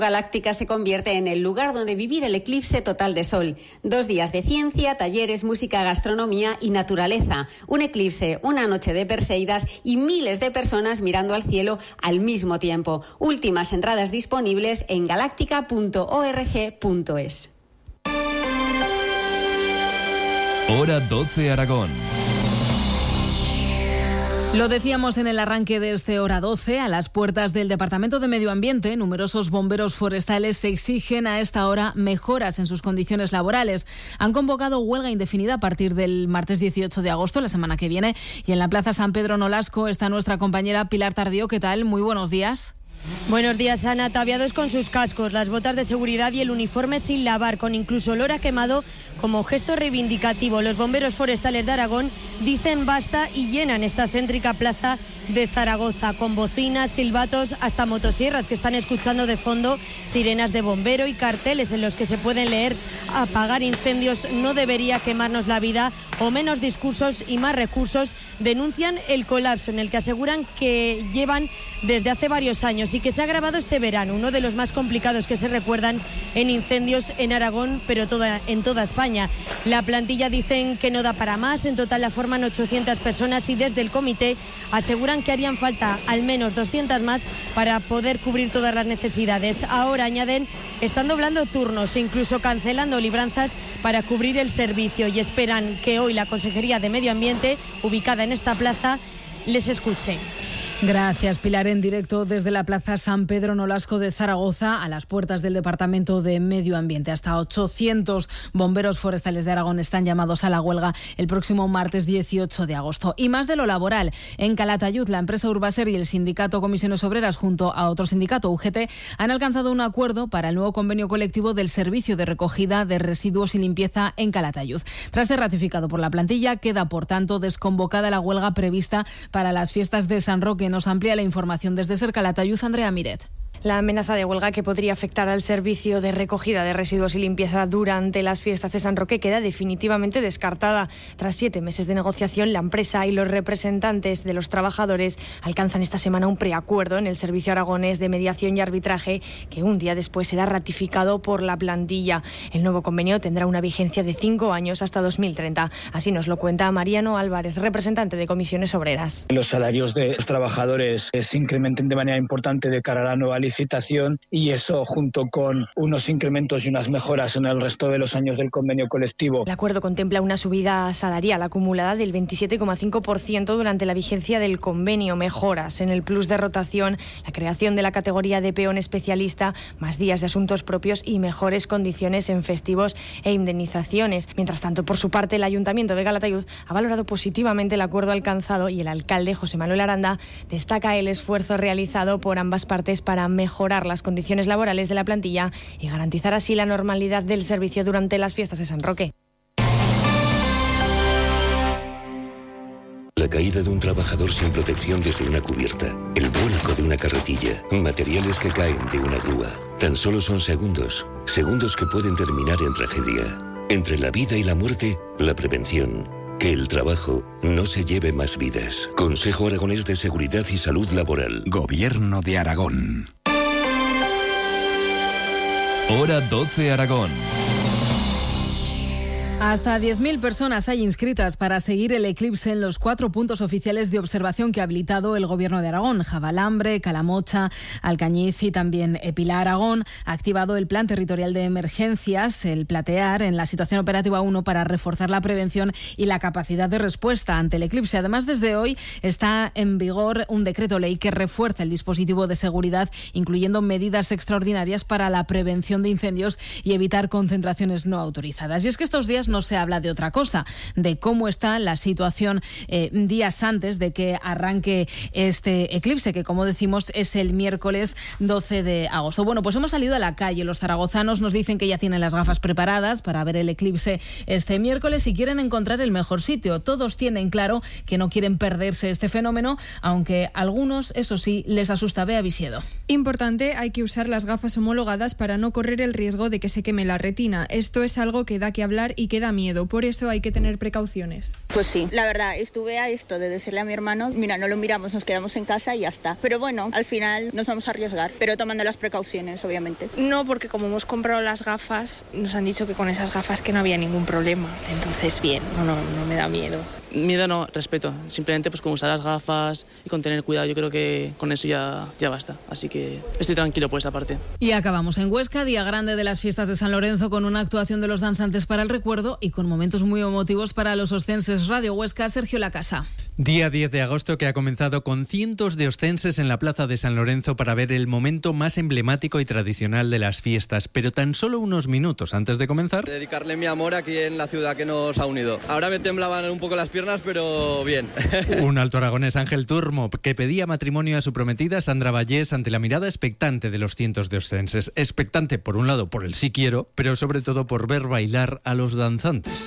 Galáctica se convierte en el lugar donde vivir el eclipse total de sol. 2 días de ciencia, talleres, música, gastronomía y naturaleza. Un eclipse, una noche de Perseidas y miles de personas mirando al cielo al mismo tiempo. Últimas entradas disponibles en galáctica.org.es. Hora 12 Aragón. Lo decíamos en el arranque de este Hora 12, a las puertas del Departamento de Medio Ambiente, numerosos bomberos forestales se exigen a esta hora mejoras en sus condiciones laborales. Han convocado huelga indefinida a partir del martes 18 de agosto, la semana que viene, y en la Plaza San Pedro Nolasco está nuestra compañera Pilar Tardío. ¿Qué tal? Muy buenos días. Buenos días, Ana. Ataviados con sus cascos, las botas de seguridad y el uniforme sin lavar, con incluso olor a quemado como gesto reivindicativo, los bomberos forestales de Aragón dicen basta y llenan esta céntrica plaza de Zaragoza, con bocinas, silbatos, hasta motosierras que están escuchando de fondo, sirenas de bombero y carteles en los que se pueden leer: apagar incendios no debería quemarnos la vida, o menos discursos y más recursos. Denuncian el colapso en el que aseguran que llevan desde hace varios años y que se ha agravado este verano, uno de los más complicados que se recuerdan en incendios en Aragón, pero en toda España. La plantilla dicen que no da para más, en total la forman 800 personas y desde el comité aseguran que harían falta al menos 200 más para poder cubrir todas las necesidades. Ahora, añaden, están doblando turnos e incluso cancelando libranzas para cubrir el servicio, y esperan que hoy la Consejería de Medio Ambiente, ubicada en esta plaza, les escuche. Gracias, Pilar. En directo desde la Plaza San Pedro Nolasco de Zaragoza, a las puertas del Departamento de Medio Ambiente. Hasta 800 bomberos forestales de Aragón están llamados a la huelga el próximo martes 18 de agosto. Y más de lo laboral. En Calatayud, la empresa Urbaser y el sindicato Comisiones Obreras, junto a otro sindicato, UGT, han alcanzado un acuerdo para el nuevo convenio colectivo del servicio de recogida de residuos y limpieza en Calatayud. Tras ser ratificado por la plantilla, queda, por tanto, desconvocada la huelga prevista para las fiestas de San Roque. Nos amplía la información desde Ser Calatayud, Andrea Miret. La amenaza de huelga que podría afectar al servicio de recogida de residuos y limpieza durante las fiestas de San Roque queda definitivamente descartada. Tras 7 meses de negociación, la empresa y los representantes de los trabajadores alcanzan esta semana un preacuerdo en el Servicio Aragonés de Mediación y Arbitraje, que un día después será ratificado por la plantilla. El nuevo convenio tendrá una vigencia de 5 años hasta 2030. Así nos lo cuenta Mariano Álvarez, representante de Comisiones Obreras. Los salarios de los trabajadores se incrementen de manera importante de cara a la nueva licitación, y eso, junto con unos incrementos y unas mejoras en el resto de los años del convenio colectivo. El acuerdo contempla una subida salarial acumulada del 27,5% durante la vigencia del convenio, mejoras en el plus de rotación, la creación de la categoría de peón especialista, más días de asuntos propios y mejores condiciones en festivos e indemnizaciones. Mientras tanto, por su parte, el Ayuntamiento de Calatayud ha valorado positivamente el acuerdo alcanzado, y el alcalde, José Manuel Aranda, destaca el esfuerzo realizado por ambas partes para mejorar las condiciones laborales de la plantilla y garantizar así la normalidad del servicio durante las fiestas de San Roque. La caída de un trabajador sin protección desde una cubierta, el vuelco de una carretilla, materiales que caen de una grúa. Tan solo son segundos que pueden terminar en tragedia. Entre la vida y la muerte, la prevención. Que el trabajo no se lleve más vidas. Consejo Aragonés de Seguridad y Salud Laboral. Gobierno de Aragón. Hora 12 Aragón. Hasta 10.000 personas hay inscritas para seguir el eclipse en los 4 puntos oficiales de observación que ha habilitado el Gobierno de Aragón: Javalambre, Calamocha, Alcañiz y también Pilar. Aragón ha activado el Plan Territorial de Emergencias, el PLATEAR, en la situación operativa 1 para reforzar la prevención y la capacidad de respuesta ante el eclipse. Además, desde hoy está en vigor un decreto ley que refuerza el dispositivo de seguridad, incluyendo medidas extraordinarias para la prevención de incendios y evitar concentraciones no autorizadas. Y es que estos días no se habla de otra cosa, de cómo está la situación días antes de que arranque este eclipse, que, como decimos, es el miércoles 12 de agosto. Bueno, pues hemos salido a la calle. Los zaragozanos nos dicen que ya tienen las gafas preparadas para ver el eclipse este miércoles y quieren encontrar el mejor sitio. Todos tienen claro que no quieren perderse este fenómeno, aunque a algunos, eso sí, les asusta. Bea Visiedo. Importante, hay que usar las gafas homologadas para no correr el riesgo de que se queme la retina. Esto es algo que da que hablar y que da miedo, por eso hay que tener precauciones. Pues sí, la verdad, estuve a esto de decirle a mi hermano, mira, no lo miramos, nos quedamos en casa y ya está. Pero bueno, al final nos vamos a arriesgar, pero tomando las precauciones, obviamente. No, porque como hemos comprado las gafas, nos han dicho que con esas gafas que no había ningún problema. Entonces, bien, no me da miedo. Miedo no, respeto. Simplemente pues con usar las gafas y con tener cuidado, yo creo que con eso ya basta. Así que estoy tranquilo por esta parte. Y acabamos en Huesca, día grande de las fiestas de San Lorenzo, con una actuación de los danzantes para el recuerdo y con momentos muy emotivos para los oscenses. Radio Huesca, Sergio Lacasa. Día 10 de agosto que ha comenzado con cientos de oscenses en la plaza de San Lorenzo para ver el momento más emblemático y tradicional de las fiestas, pero tan solo unos minutos antes de comenzar. Dedicarle mi amor aquí en la ciudad que nos ha unido. Ahora me temblaban un poco las piernas, pero bien. Un alto aragonés, Ángel Turmo, que pedía matrimonio a su prometida Sandra Vallés ante la mirada expectante de los cientos de oscenses. Expectante, por un lado, por el sí quiero, pero sobre todo por ver bailar a los danzantes.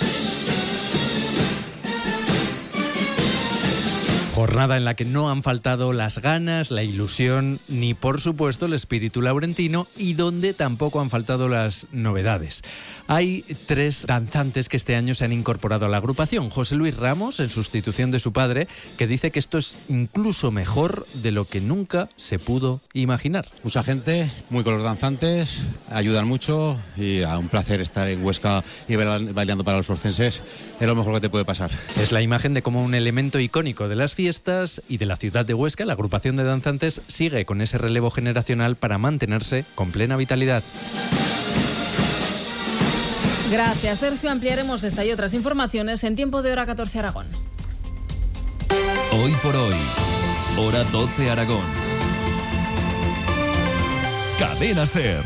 Jornada en la que no han faltado las ganas, la ilusión, ni por supuesto el espíritu laurentino, y donde tampoco han faltado las novedades. Hay 3 danzantes que este año se han incorporado a la agrupación. José Luis Ramos, en sustitución de su padre, que dice que esto es incluso mejor de lo que nunca se pudo imaginar. Mucha gente, muy con los danzantes, ayudan mucho y a un placer estar en Huesca y bailando para los oscenses. Es lo mejor que te puede pasar. Es la imagen de cómo un elemento icónico de las fiestas y de la ciudad de Huesca, la agrupación de danzantes, sigue con ese relevo generacional para mantenerse con plena vitalidad. Gracias, Sergio. Ampliaremos esta y otras informaciones en Tiempo de Hora 14 Aragón. Hoy por hoy, Hora 12 Aragón. Cadena SER.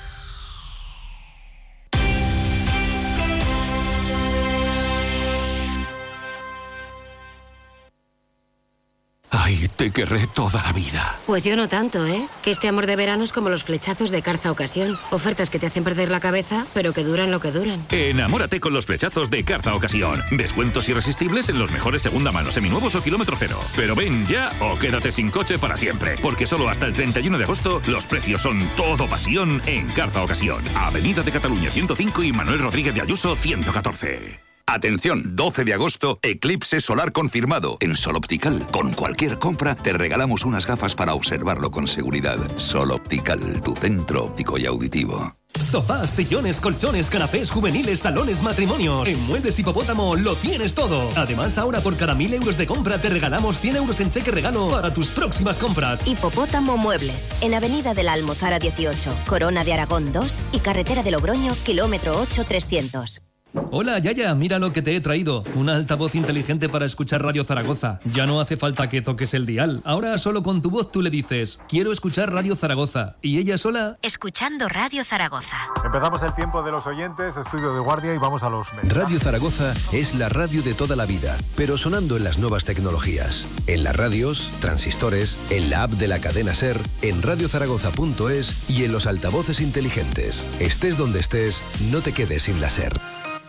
Ay, te querré toda la vida. Pues yo no tanto, ¿eh? Que este amor de verano es como los flechazos de Carza Ocasión. Ofertas que te hacen perder la cabeza, pero que duran lo que duran. Enamórate con los flechazos de Carza Ocasión. Descuentos irresistibles en los mejores segunda mano, seminuevos o kilómetro cero. Pero ven ya o quédate sin coche para siempre. Porque solo hasta el 31 de agosto los precios son todo pasión en Carza Ocasión. Avenida de Cataluña 105 y Manuel Rodríguez de Ayuso 114. Atención, 12 de agosto, eclipse solar confirmado. En Sol Optical, con cualquier compra, te regalamos unas gafas para observarlo con seguridad. Sol Optical, tu centro óptico y auditivo. Sofás, sillones, colchones, canapés, juveniles, salones, matrimonios. En Muebles Hipopótamo lo tienes todo. Además, ahora por cada 1.000 euros de compra te regalamos 100 euros en cheque regalo para tus próximas compras. Hipopótamo Muebles, en Avenida de la Almozara 18, Corona de Aragón 2 y Carretera de Logroño, kilómetro 8-300. Hola, Yaya, mira lo que te he traído. Un altavoz inteligente para escuchar Radio Zaragoza. Ya no hace falta que toques el dial. Ahora solo con tu voz tú le dices, quiero escuchar Radio Zaragoza. Y ella sola... Escuchando Radio Zaragoza. Empezamos el tiempo de los oyentes, estudio de guardia y vamos a los medios. Radio Zaragoza es la radio de toda la vida, pero sonando en las nuevas tecnologías. En las radios, transistores, en la app de la cadena SER, en radiozaragoza.es y en los altavoces inteligentes. Estés donde estés, no te quedes sin la SER.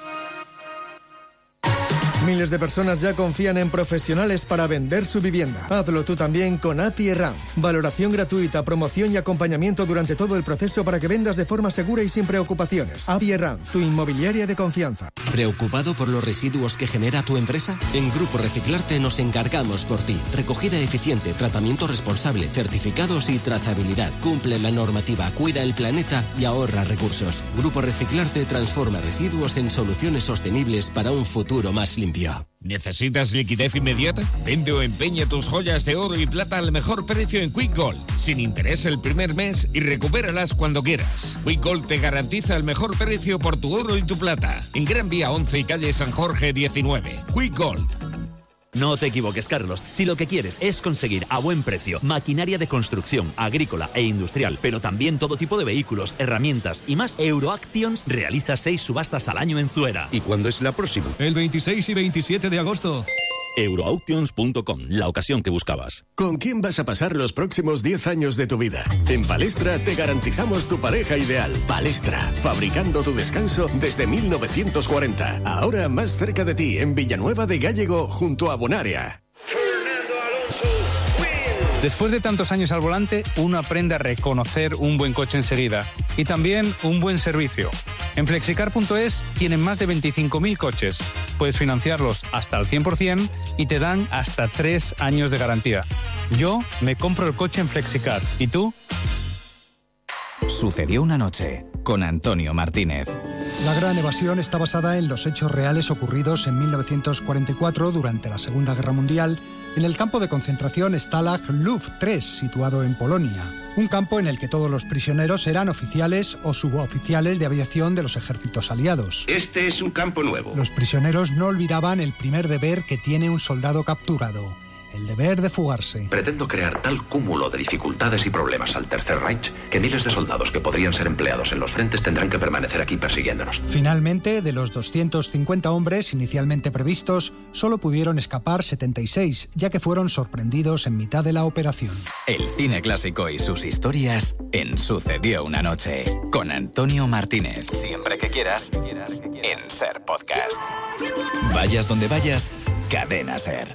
Miles de personas ya confían en profesionales para vender su vivienda. Hazlo tú también con API Herranz. Valoración gratuita, promoción y acompañamiento durante todo el proceso para que vendas de forma segura y sin preocupaciones. API Herranz, tu inmobiliaria de confianza. ¿Preocupado por los residuos que genera tu empresa? En Grupo Reciclarte nos encargamos por ti. Recogida eficiente, tratamiento responsable, certificados y trazabilidad. Cumple la normativa, cuida el planeta y ahorra recursos. Grupo Reciclarte transforma residuos en soluciones sostenibles para un futuro más limpio. ¿Necesitas liquidez inmediata? Vende o empeña tus joyas de oro y plata al mejor precio en Quick Gold, sin interés el primer mes y recupéralas cuando quieras. Quick Gold te garantiza el mejor precio por tu oro y tu plata. En Gran Vía 11 y calle San Jorge 19. Quick Gold. No te equivoques, Carlos. Si lo que quieres es conseguir a buen precio maquinaria de construcción, agrícola e industrial, pero también todo tipo de vehículos, herramientas y más, Euroactions realiza 6 subastas al año en Zuera. ¿Y cuándo es la próxima? El 26 y 27 de agosto. Euroauctions.com, la ocasión que buscabas. ¿Con quién vas a pasar los próximos 10 años de tu vida? En Palestra te garantizamos tu pareja ideal. Palestra, fabricando tu descanso desde 1940. Ahora más cerca de ti, en Villanueva de Gállego, junto a Bonaria. Después de tantos años al volante, uno aprende a reconocer un buen coche enseguida y también un buen servicio. En flexicar.es tienen más de 25.000 coches. Puedes financiarlos hasta el 100% y te dan hasta 3 años de garantía. Yo me compro el coche en Flexicar. ¿Y tú? Sucedió una noche con Antonio Martínez. La Gran Evasión está basada en los hechos reales ocurridos en 1944 durante la Segunda Guerra Mundial en el campo de concentración Stalag Luft 3, situado en Polonia. Un campo en el que todos los prisioneros eran oficiales o suboficiales de aviación de los ejércitos aliados. Este es un campo nuevo. Los prisioneros no olvidaban el primer deber que tiene un soldado capturado: el deber de fugarse. Pretendo crear tal cúmulo de dificultades y problemas al Tercer Reich que miles de soldados que podrían ser empleados en los frentes tendrán que permanecer aquí persiguiéndonos. Finalmente, de los 250 hombres inicialmente previstos, solo pudieron escapar 76, ya que fueron sorprendidos en mitad de la operación. El cine clásico y sus historias en Sucedió una noche con Antonio Martínez. Siempre que quieras, en Ser Podcast. Vayas donde vayas, Cadena Ser.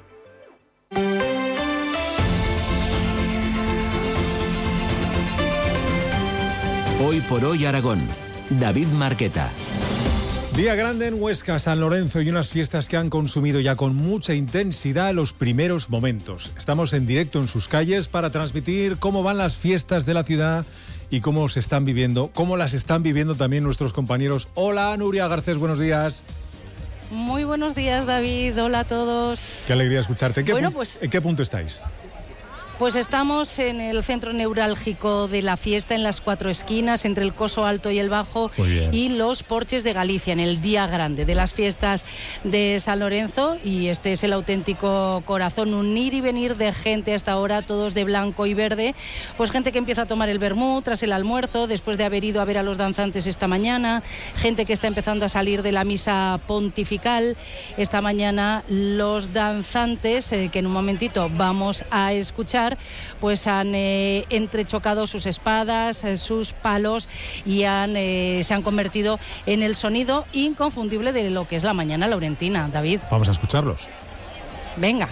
Hoy por hoy Aragón. David Marqueta. Día grande en Huesca, San Lorenzo, y unas fiestas que han consumido ya con mucha intensidad los primeros momentos. Estamos en directo en sus calles para transmitir cómo van las fiestas de la ciudad y cómo se están viviendo, cómo las están viviendo también nuestros compañeros. Hola, Nuria Garcés, buenos días. Muy buenos días, David. Hola a todos. Qué alegría escucharte. ¿En qué punto estáis? Pues estamos en el centro neurálgico de la fiesta, en las 4 esquinas, entre el Coso Alto y el Bajo, y los Porches de Galicia, en el día grande de las fiestas de San Lorenzo. Y este es el auténtico corazón, un ir y venir de gente hasta ahora, todos de blanco y verde. Pues gente que empieza a tomar el vermut tras el almuerzo, después de haber ido a ver a los danzantes esta mañana, gente que está empezando a salir de la misa pontifical. Esta mañana los danzantes, que en un momentito vamos a escuchar, pues han entrechocado sus espadas, sus palos, y se han convertido en el sonido inconfundible de lo que es la mañana laurentina. David. Vamos a escucharlos. Venga.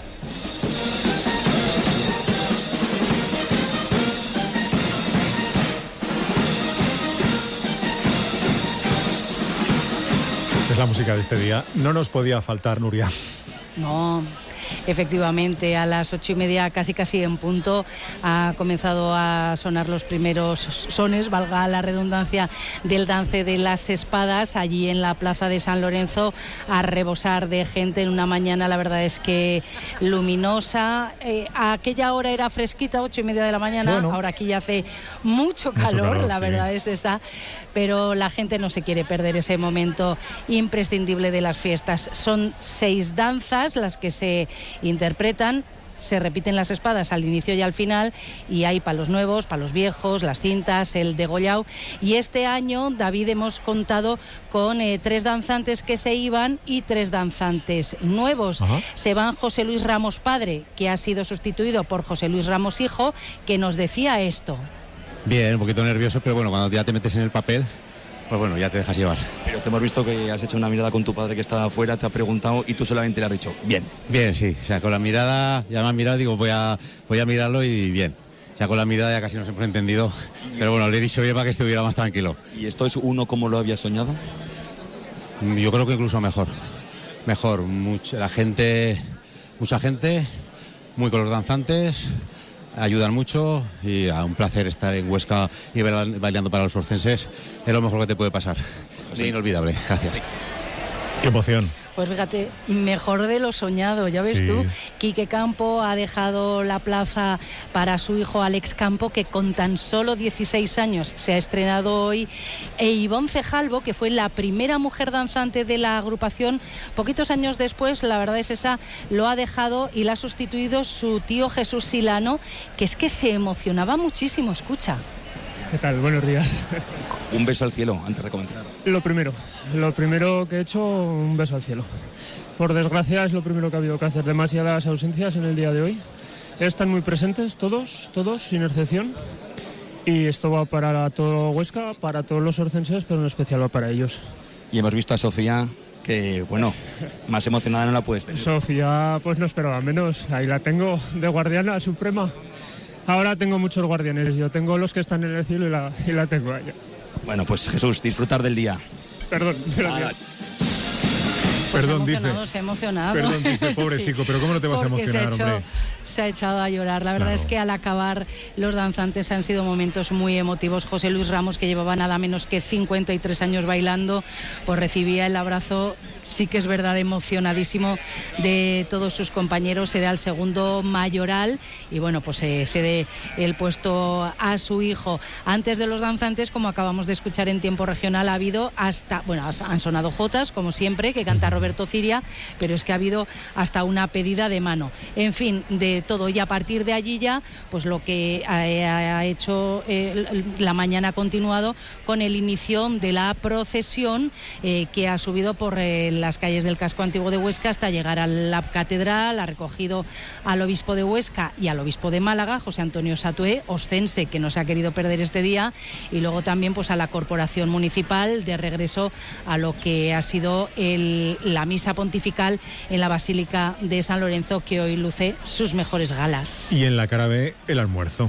Es la música de este día. No nos podía faltar, Nuria. No. Efectivamente, a las 8:30, casi en punto, ha comenzado a sonar los primeros sones, valga la redundancia, del dance de las espadas allí en la plaza de San Lorenzo, a rebosar de gente en una mañana, la verdad es que luminosa. A aquella hora era fresquita, 8:30 de la mañana, ahora aquí ya hace mucho calor, la verdad es esa, pero la gente no se quiere perder ese momento imprescindible de las fiestas. Son 6 danzas las que se interpretan. Se repiten las espadas al inicio y al final, y hay palos nuevos, palos viejos, las cintas, el degollao. Y este año, David, hemos contado con 3 danzantes que se iban y 3 danzantes nuevos. Ajá. Se van José Luis Ramos padre, que ha sido sustituido por José Luis Ramos hijo, que nos decía esto. Bien, un poquito nervioso, pero bueno, cuando ya te metes en el papel, pues bueno, ya te dejas llevar. Pero te hemos visto que has hecho una mirada con tu padre que estaba afuera, te ha preguntado y tú solamente le has dicho, bien. Bien, sí, o sea, con la mirada, ya me han mirado, digo, voy a mirarlo y bien. O sea, con la mirada ya casi nos hemos entendido, pero bueno, le he dicho bien para que estuviera más tranquilo. ¿Y esto es uno como lo habías soñado? Yo creo que incluso mejor, mucha gente, muy con los danzantes, ayudan mucho, y un placer estar en Huesca y bailando para los orcenses. Es lo mejor que te puede pasar. Es inolvidable. Gracias. Qué emoción. Pues fíjate, mejor de lo soñado, ya ves tú. Quique Campo ha dejado la plaza para su hijo Alex Campo, que con tan solo 16 años se ha estrenado hoy. E Ivonne Cejalvo, que fue la primera mujer danzante de la agrupación, poquitos años después, la verdad es esa, lo ha dejado y la ha sustituido su tío Jesús Silano, que es que se emocionaba muchísimo, escucha. ¿Qué tal? Buenos días. Un beso al cielo antes de comenzar. Lo primero que he hecho, un beso al cielo. Por desgracia es lo primero que ha habido que hacer. Demasiadas ausencias en el día de hoy. Están muy presentes todos, sin excepción. Y esto va para todo Huesca, para todos los orcenses, pero en especial va para ellos. Y hemos visto a Sofía, que bueno, más emocionada no la puedes tener. Sofía, pues no esperaba menos. Ahí la tengo de guardiana suprema. Ahora tengo muchos guardianes, yo tengo los que están en el cielo y la tengo a ella. Bueno, pues Jesús, disfrutar del día. Perdón. Perdón, Se ha emocionado. Perdón, dice, pobrecito, sí. Pero ¿cómo no te vas a emocionar, hombre? Se ha echado a llorar. La verdad es que al acabar los danzantes han sido momentos muy emotivos. José Luis Ramos, que llevaba nada menos que 53 años bailando, pues recibía el abrazo, sí que es verdad, emocionadísimo de todos sus compañeros. Era el segundo mayoral y bueno, pues se cede el puesto a su hijo. Antes de los danzantes, como acabamos de escuchar en tiempo regional, ha habido han sonado jotas, como siempre, que canta Roberto Ciria, pero es que ha habido hasta una pedida de mano. En fin, de todo. Y a partir de allí ya, pues lo que ha hecho la mañana ha continuado con el inicio de la procesión que ha subido por las calles del casco antiguo de Huesca hasta llegar a la catedral. Ha recogido al obispo de Huesca y al obispo de Málaga, José Antonio Satué, oscense, que no se ha querido perder este día, y luego también pues a la corporación municipal, de regreso a lo que ha sido la misa pontifical en la Basílica de San Lorenzo, que hoy luce sus mejores galas. Y en la cara B, el almuerzo.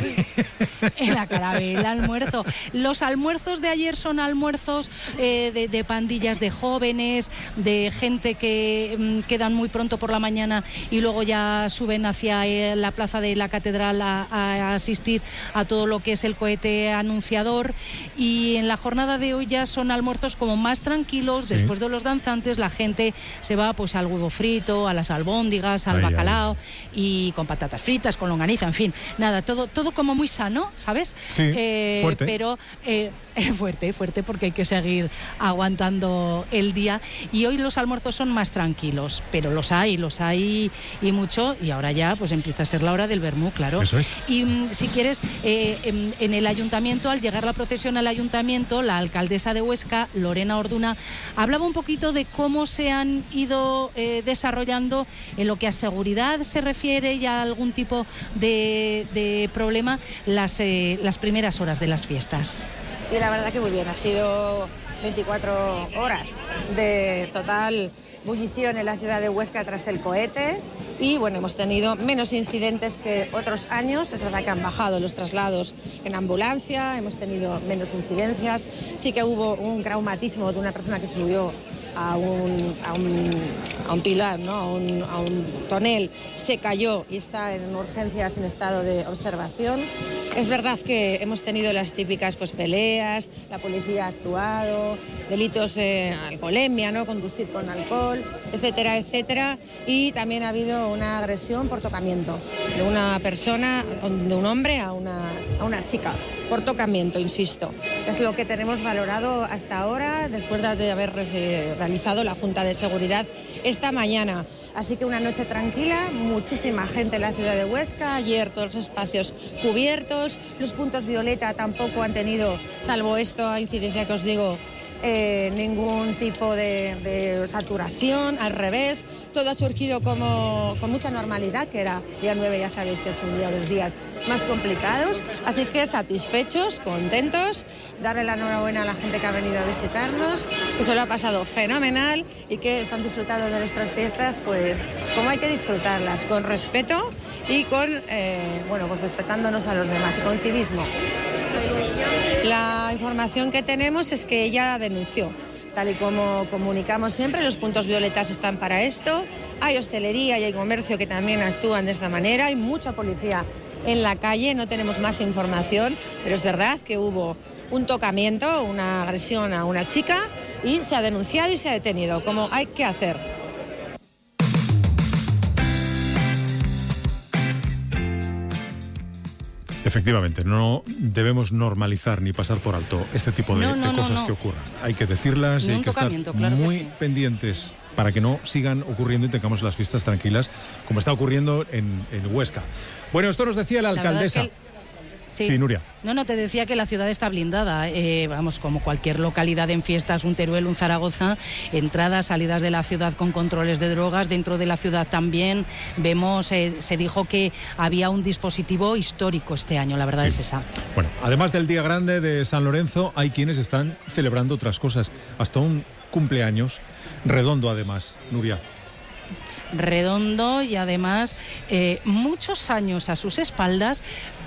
En la cara B, el almuerzo. Los almuerzos de ayer son almuerzos de pandillas de jóvenes, de gente que quedan muy pronto por la mañana y luego ya suben hacia la plaza de la catedral a asistir a todo lo que es el cohete anunciador. Y en la jornada de hoy ya son almuerzos como más tranquilos. Sí. Después de los danzantes, la gente se va pues al huevo frito, a las albóndigas, al bacalao, y con patatas fritas, con longaniza, en fin, nada, todo como muy sano, ¿sabes? Sí, fuerte. Pero fuerte, porque hay que seguir aguantando el día. Y hoy los almuerzos son más tranquilos, pero los hay y mucho. Y ahora ya pues empieza a ser la hora del vermú, claro. Eso es. Y si quieres, en el ayuntamiento, al llegar la procesión al ayuntamiento, la alcaldesa de Huesca, Lorena Orduna, hablaba un poquito de cómo se han ido desarrollando en lo que a seguridad se refiere y a algún tipo de problema las primeras horas de las fiestas. Y la verdad que muy bien, ha sido 24 horas de total bullición en la ciudad de Huesca tras el cohete y bueno, hemos tenido menos incidentes que otros años. Es verdad que han bajado los traslados en ambulancia, hemos tenido menos incidencias. Sí que hubo un traumatismo de una persona que subió a un pilar, ¿no? a un tonel, se cayó y está en urgencias en estado de observación. Es verdad que hemos tenido las típicas pues peleas, la policía ha actuado, delitos de alcoholemia, ¿no? Conducir con alcohol, etcétera, etcétera. Y también ha habido una agresión por tocamiento de una persona, de un hombre a una chica, por tocamiento, insisto. Es lo que tenemos valorado hasta ahora, después de haber realizado la Junta de Seguridad esta mañana. Así que una noche tranquila, muchísima gente en la ciudad de Huesca, ayer todos los espacios cubiertos, los puntos violeta tampoco han tenido, salvo esta incidencia que os digo, ningún tipo de saturación, al revés, todo ha surgido con mucha normalidad, que era día 9, ya sabéis que es un día de los días más complicados, así que satisfechos, contentos, darle la enhorabuena a la gente que ha venido a visitarnos, que se lo ha pasado fenomenal y que están disfrutando de nuestras fiestas, pues como hay que disfrutarlas, con respeto y con, pues respetándonos a los demás, y con civismo. La información que tenemos es que ella denunció. Tal y como comunicamos siempre, los puntos violetas están para esto. Hay hostelería y hay comercio que también actúan de esta manera. Hay mucha policía en la calle, no tenemos más información, pero es verdad que hubo un tocamiento, una agresión a una chica y se ha denunciado y se ha detenido, como hay que hacer. Efectivamente, no debemos normalizar ni pasar por alto este tipo de cosas que ocurran. Hay que decirlas y hay que estar muy pendientes para que no sigan ocurriendo y tengamos las fiestas tranquilas, como está ocurriendo en Huesca. Bueno, esto nos decía la alcaldesa. Sí, Nuria. No, te decía que la ciudad está blindada. Vamos, como cualquier localidad en fiestas, un Teruel, un Zaragoza, entradas, salidas de la ciudad con controles de drogas. Dentro de la ciudad también vemos, se dijo que había un dispositivo histórico este año, la verdad es esa. Bueno, además del Día Grande de San Lorenzo, hay quienes están celebrando otras cosas. Hasta un cumpleaños redondo, además, Nuria. Redondo y además muchos años a sus espaldas,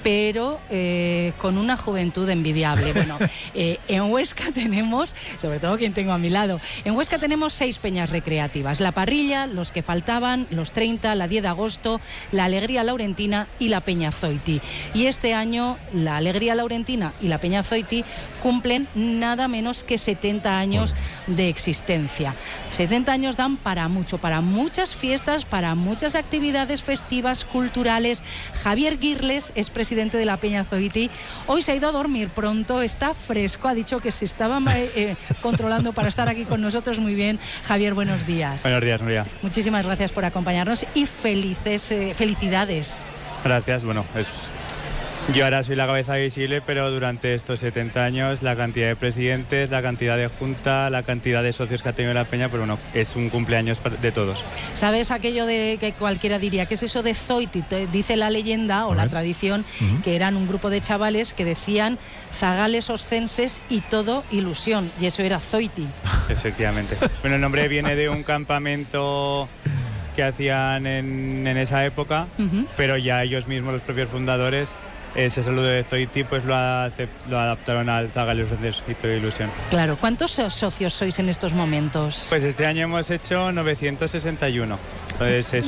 pero con una juventud envidiable. Bueno, en Huesca tenemos, sobre todo quien tengo a mi lado, en Huesca tenemos 6 peñas recreativas: La Parrilla, Los que faltaban, Los 30, la 10 de agosto, la Alegría Laurentina y la Peña Zoiti. Y este año la Alegría Laurentina y la Peña Zoiti cumplen nada menos que 70 años de existencia. 70 años dan para mucho, para muchas fiestas, para muchas actividades festivas, culturales. Javier Girles es presidente de la Peña Zoiti. Hoy se ha ido a dormir pronto, está fresco, ha dicho que se estaba controlando para estar aquí con nosotros. Muy bien, Javier, buenos días. Buenos días, Nuria. Muchísimas gracias por acompañarnos y felicidades. Gracias, bueno, yo ahora soy la cabeza visible, pero durante estos 70 años la cantidad de presidentes, la cantidad de junta, la cantidad de socios que ha tenido la Peña, pues bueno, es un cumpleaños de todos. ¿Sabes aquello de que cualquiera diría? ¿Qué es eso de Zoiti? Dice la leyenda o la tradición que eran un grupo de chavales que decían zagales oscenses y todo ilusión, y eso era Zoiti. Efectivamente. Bueno, el nombre viene de un campamento que hacían en esa época, pero ya ellos mismos, los propios fundadores, ese saludo de Zoiti, pues lo adaptaron al zagales oscenses y todo ilusión. Claro. ¿Cuántos socios sois en estos momentos? Pues este año hemos hecho 961. Entonces es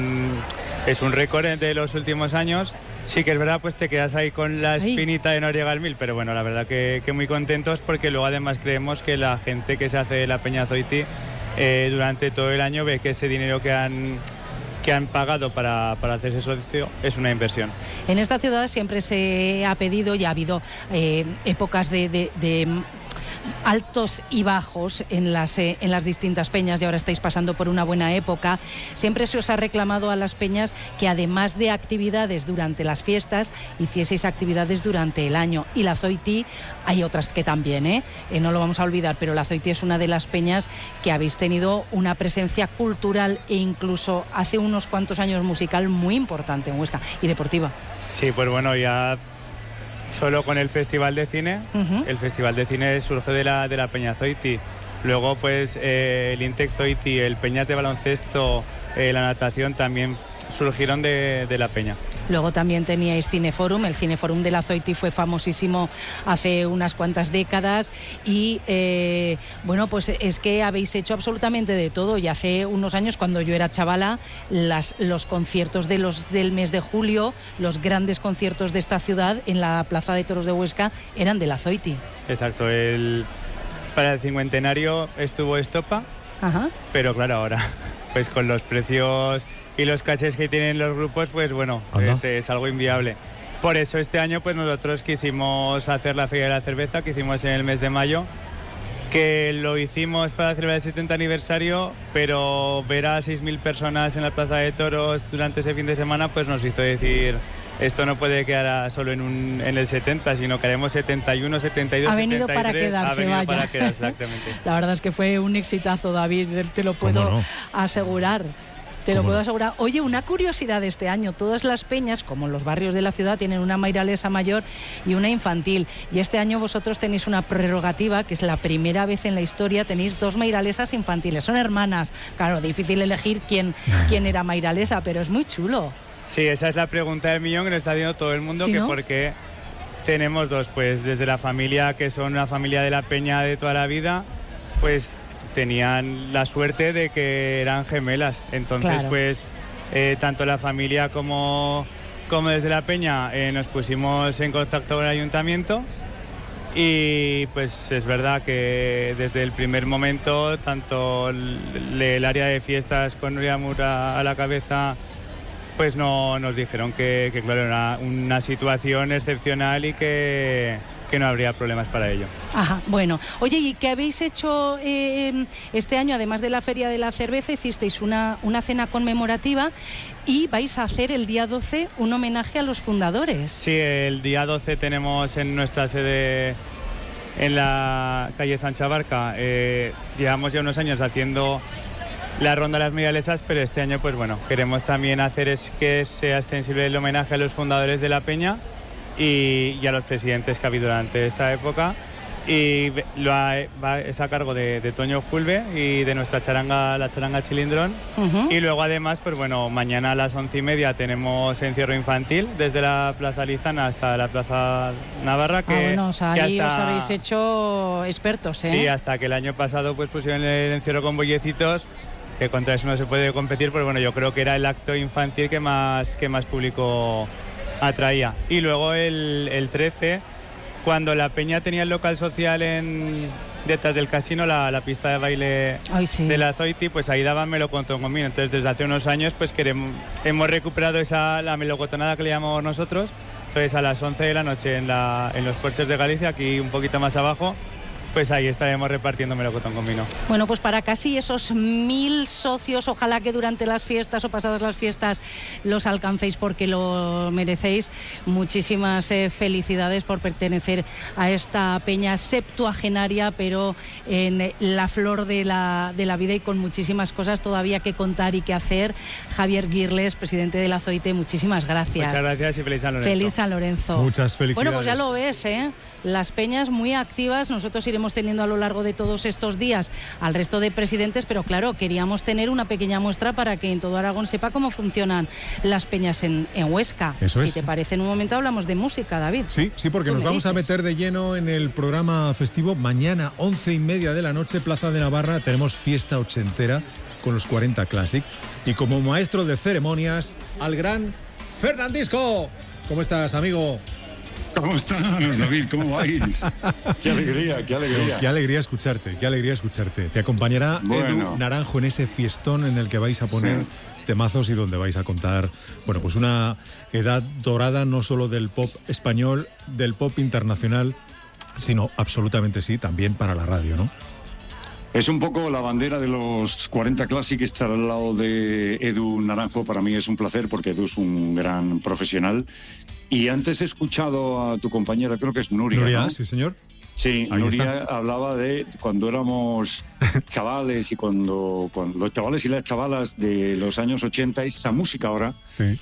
un récord de los últimos años. Sí que es verdad, pues te quedas ahí con la espinita de no llegar al 1000, pero bueno, la verdad que muy contentos, porque luego además creemos que la gente que se hace de la Peña Zoiti durante todo el año ve que ese dinero que han pagado para hacerse socio es una inversión. En esta ciudad siempre se ha pedido y ha habido épocas de altos y bajos en las distintas peñas, y ahora estáis pasando por una buena época. Siempre se os ha reclamado a las peñas que, además de actividades durante las fiestas, hicieseis actividades durante el año, y la Zoiti hay otras que también, no lo vamos a olvidar, pero la Zoiti es una de las peñas que habéis tenido una presencia cultural e incluso hace unos cuantos años musical muy importante en Huesca, y deportiva. Sí, pues bueno, ya solo con el Festival de Cine, el Festival de Cine surge de la Peña Zoiti. Luego, pues, el Intec Zoiti, el Peñas de baloncesto, la natación también surgieron de la Peña. Luego también teníais Cineforum. El Cineforum de la Zoiti fue famosísimo hace unas cuantas décadas y bueno, pues es que habéis hecho absolutamente de todo, y hace unos años, cuando yo era chavala, los conciertos del mes de julio, los grandes conciertos de esta ciudad en la Plaza de Toros de Huesca eran de la Zoiti. Exacto, para el cincuentenario estuvo Estopa, pero claro, ahora pues con los precios y los cachés que tienen los grupos, pues bueno, es algo inviable. Por eso este año pues nosotros quisimos hacer la Feria de la Cerveza, que hicimos en el mes de mayo, que lo hicimos para celebrar el 70 aniversario, pero ver a 6.000 personas en la Plaza de Toros durante ese fin de semana pues nos hizo decir: esto no puede quedar solo en el 70, sino que haremos 71, 72, ha venido 73. Para quedarse, ha venido vaya. Para quedarse, exactamente. La verdad es que fue un exitazo, David, te lo puedo asegurar. Te lo puedo asegurar. Oye, una curiosidad de este año: todas las peñas, como los barrios de la ciudad, tienen una mairalesa mayor y una infantil. Y este año vosotros tenéis una prerrogativa, que es la primera vez en la historia, tenéis 2 mairalesas infantiles. Son hermanas. Claro, difícil elegir quién era mairalesa, pero es muy chulo. Sí, esa es la pregunta del millón que nos está haciendo todo el mundo, ¿Sí, que no? por qué tenemos 2. Pues desde la familia, que son una familia de la Peña de toda la vida, pues tenían la suerte de que eran gemelas. Entonces, claro, pues tanto la familia como desde la Peña nos pusimos en contacto con el ayuntamiento, y pues es verdad que desde el primer momento, tanto el área de fiestas con Nuria Mura a la cabeza, pues nos dijeron que claro, era una situación excepcional y que no habría problemas para ello. Ajá, bueno. Oye, ¿y qué habéis hecho este año? Además de la Feria de la Cerveza, hicisteis una cena conmemorativa, y vais a hacer el día 12 un homenaje a los fundadores. Sí, el día 12 tenemos en nuestra sede en la calle Sancha Barca. Llevamos ya unos años haciendo la ronda de las mairalesas, pero este año pues bueno, queremos también hacer que sea extensible el homenaje a los fundadores de la Peña y a los presidentes que ha habido durante esta época. Y es a cargo de Toño Julve y de nuestra charanga, la charanga Chilindrón. Y luego además, pues bueno, mañana a las 11:30 tenemos encierro infantil desde la Plaza Lizana hasta la Plaza Navarra. Que, ahí os habéis hecho expertos, ¿eh? Sí, hasta que el año pasado pues pusieron el encierro con bollecitos, que contra eso no se puede competir, pues bueno, yo creo que era el acto infantil que más público atraía. Y luego el 13... cuando la peña tenía el local social detrás del casino, la pista de baile de la Zoiti, pues ahí daban melocotón conmigo. Entonces desde hace unos años pues hemos recuperado la melocotonada que le llamamos nosotros. Entonces a las 11 de la noche en los Porches de Galicia, aquí un poquito más abajo, pues ahí estaremos repartiendo melocotón con vino. Bueno, pues para casi esos 1000 socios, ojalá que durante las fiestas o pasadas las fiestas los alcancéis porque lo merecéis. Muchísimas felicidades por pertenecer a esta peña septuagenaria, pero en la flor de la vida y con muchísimas cosas todavía que contar y que hacer. Javier Girles, presidente de la Zoite, muchísimas gracias. Muchas gracias y feliz San Lorenzo. Feliz San Lorenzo. Muchas felicidades. Bueno, pues ya lo ves, ¿eh? Las peñas muy activas, nosotros iremos teniendo a lo largo de todos estos días al resto de presidentes, pero claro, queríamos tener una pequeña muestra para que en todo Aragón sepa cómo funcionan las peñas en Huesca. Si te parece, en un momento hablamos de música, David. Sí, porque nos vamos a meter de lleno en el programa festivo. Mañana, 11:30 de la noche, Plaza de Navarra, tenemos fiesta ochentera con los 40 Classic. Y como maestro de ceremonias, al gran Fernandisco. ¿Cómo estás, amigo? ¿Cómo estás, David? ¿Cómo vais? Qué alegría, qué alegría. Qué alegría escucharte, qué alegría escucharte. Te acompañará Edu Naranjo en ese fiestón en el que vais a poner temazos y donde vais a contar, bueno, pues una edad dorada no solo del pop español, del pop internacional, sino absolutamente sí, también para la radio, ¿no? Es un poco la bandera de los 40 Classic, estar al lado de Edu Naranjo. Para mí es un placer porque Edu es un gran profesional. Y antes he escuchado a tu compañera, creo que es Nuria. Nuria, ¿no? Sí, señor. Sí, Ahí Nuria está. hablaba de cuando éramos chavales y cuando los chavales y las chavalas de los años 80, esa música ahora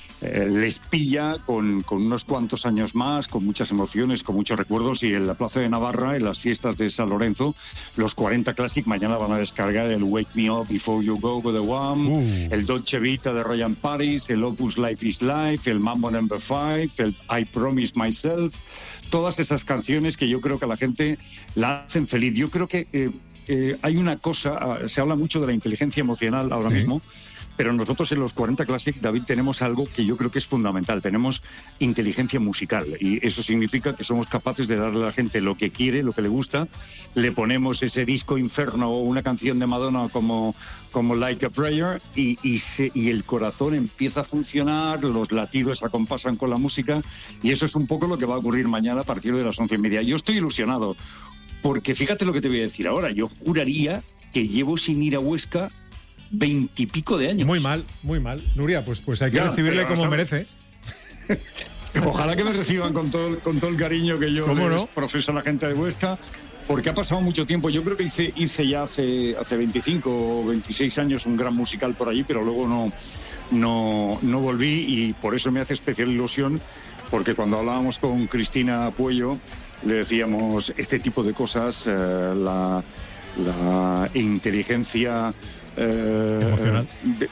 les pilla con unos cuantos años más, con muchas emociones, con muchos recuerdos. Y en la Plaza de Navarra, en las fiestas de San Lorenzo, los 40 Classic mañana van a descargar el Wake Me Up Before You Go with the One, el Dolce Vita de Ryan Paris, el Opus Life is Life, el Mambo No. 5, el I Promise Myself, todas esas canciones que yo creo que a la gente la hacen feliz. Yo creo que hay una cosa, se habla mucho de la inteligencia emocional ahora mismo, pero nosotros en los 40 Classic, David, tenemos algo que yo creo que es fundamental. Tenemos inteligencia musical y eso significa que somos capaces de darle a la gente lo que quiere, lo que le gusta. Le ponemos ese disco Inferno o una canción de Madonna como Like a Prayer y el corazón empieza a funcionar, los latidos se acompasan con la música y eso es un poco lo que va a ocurrir mañana a partir de las 11:30. Yo estoy ilusionado porque fíjate lo que te voy a decir ahora. Yo juraría que llevo sin ir a Huesca 20 y pico de años. Muy mal. Nuria, pues hay que recibirle como merece. Ojalá que me reciban con todo el cariño que yo les profeso a la gente de Huesca, porque ha pasado mucho tiempo. Yo creo que hice ya hace 25 o 26 años un gran musical por allí, pero luego no volví y por eso me hace especial ilusión, porque cuando hablábamos con Cristina Puello le decíamos este tipo de cosas, la inteligencia emocional.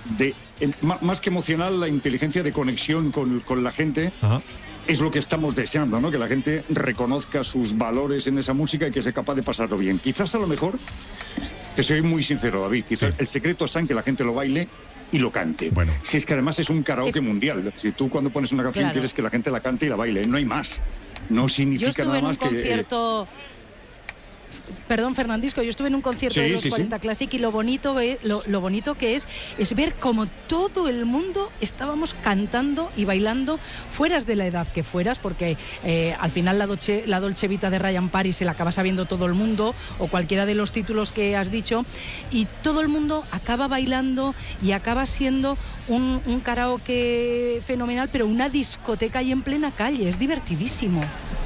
Más que emocional, la inteligencia de conexión con la gente. Ajá. Es lo que estamos deseando, ¿no? Que la gente reconozca sus valores en esa música y que sea capaz de pasarlo bien. Quizás a lo mejor, te soy muy sincero, David, quizás el secreto está en que la gente lo baile y lo cante. Bueno. Si es que además es un karaoke mundial. Si tú cuando pones una canción quieres que la gente la cante y la baile, no hay más. No significa nada más que... Yo estuve en un concierto... Perdón, Fernandisco, yo estuve en un concierto de los 40 Classic y lo bonito que es ver cómo todo el mundo estábamos cantando y bailando, fueras de la edad que fueras, porque al final la Dolce Vita de Ryan Paris se la acaba sabiendo todo el mundo, o cualquiera de los títulos que has dicho, y todo el mundo acaba bailando y acaba siendo un karaoke fenomenal, pero una discoteca ahí en plena calle. Es divertidísimo.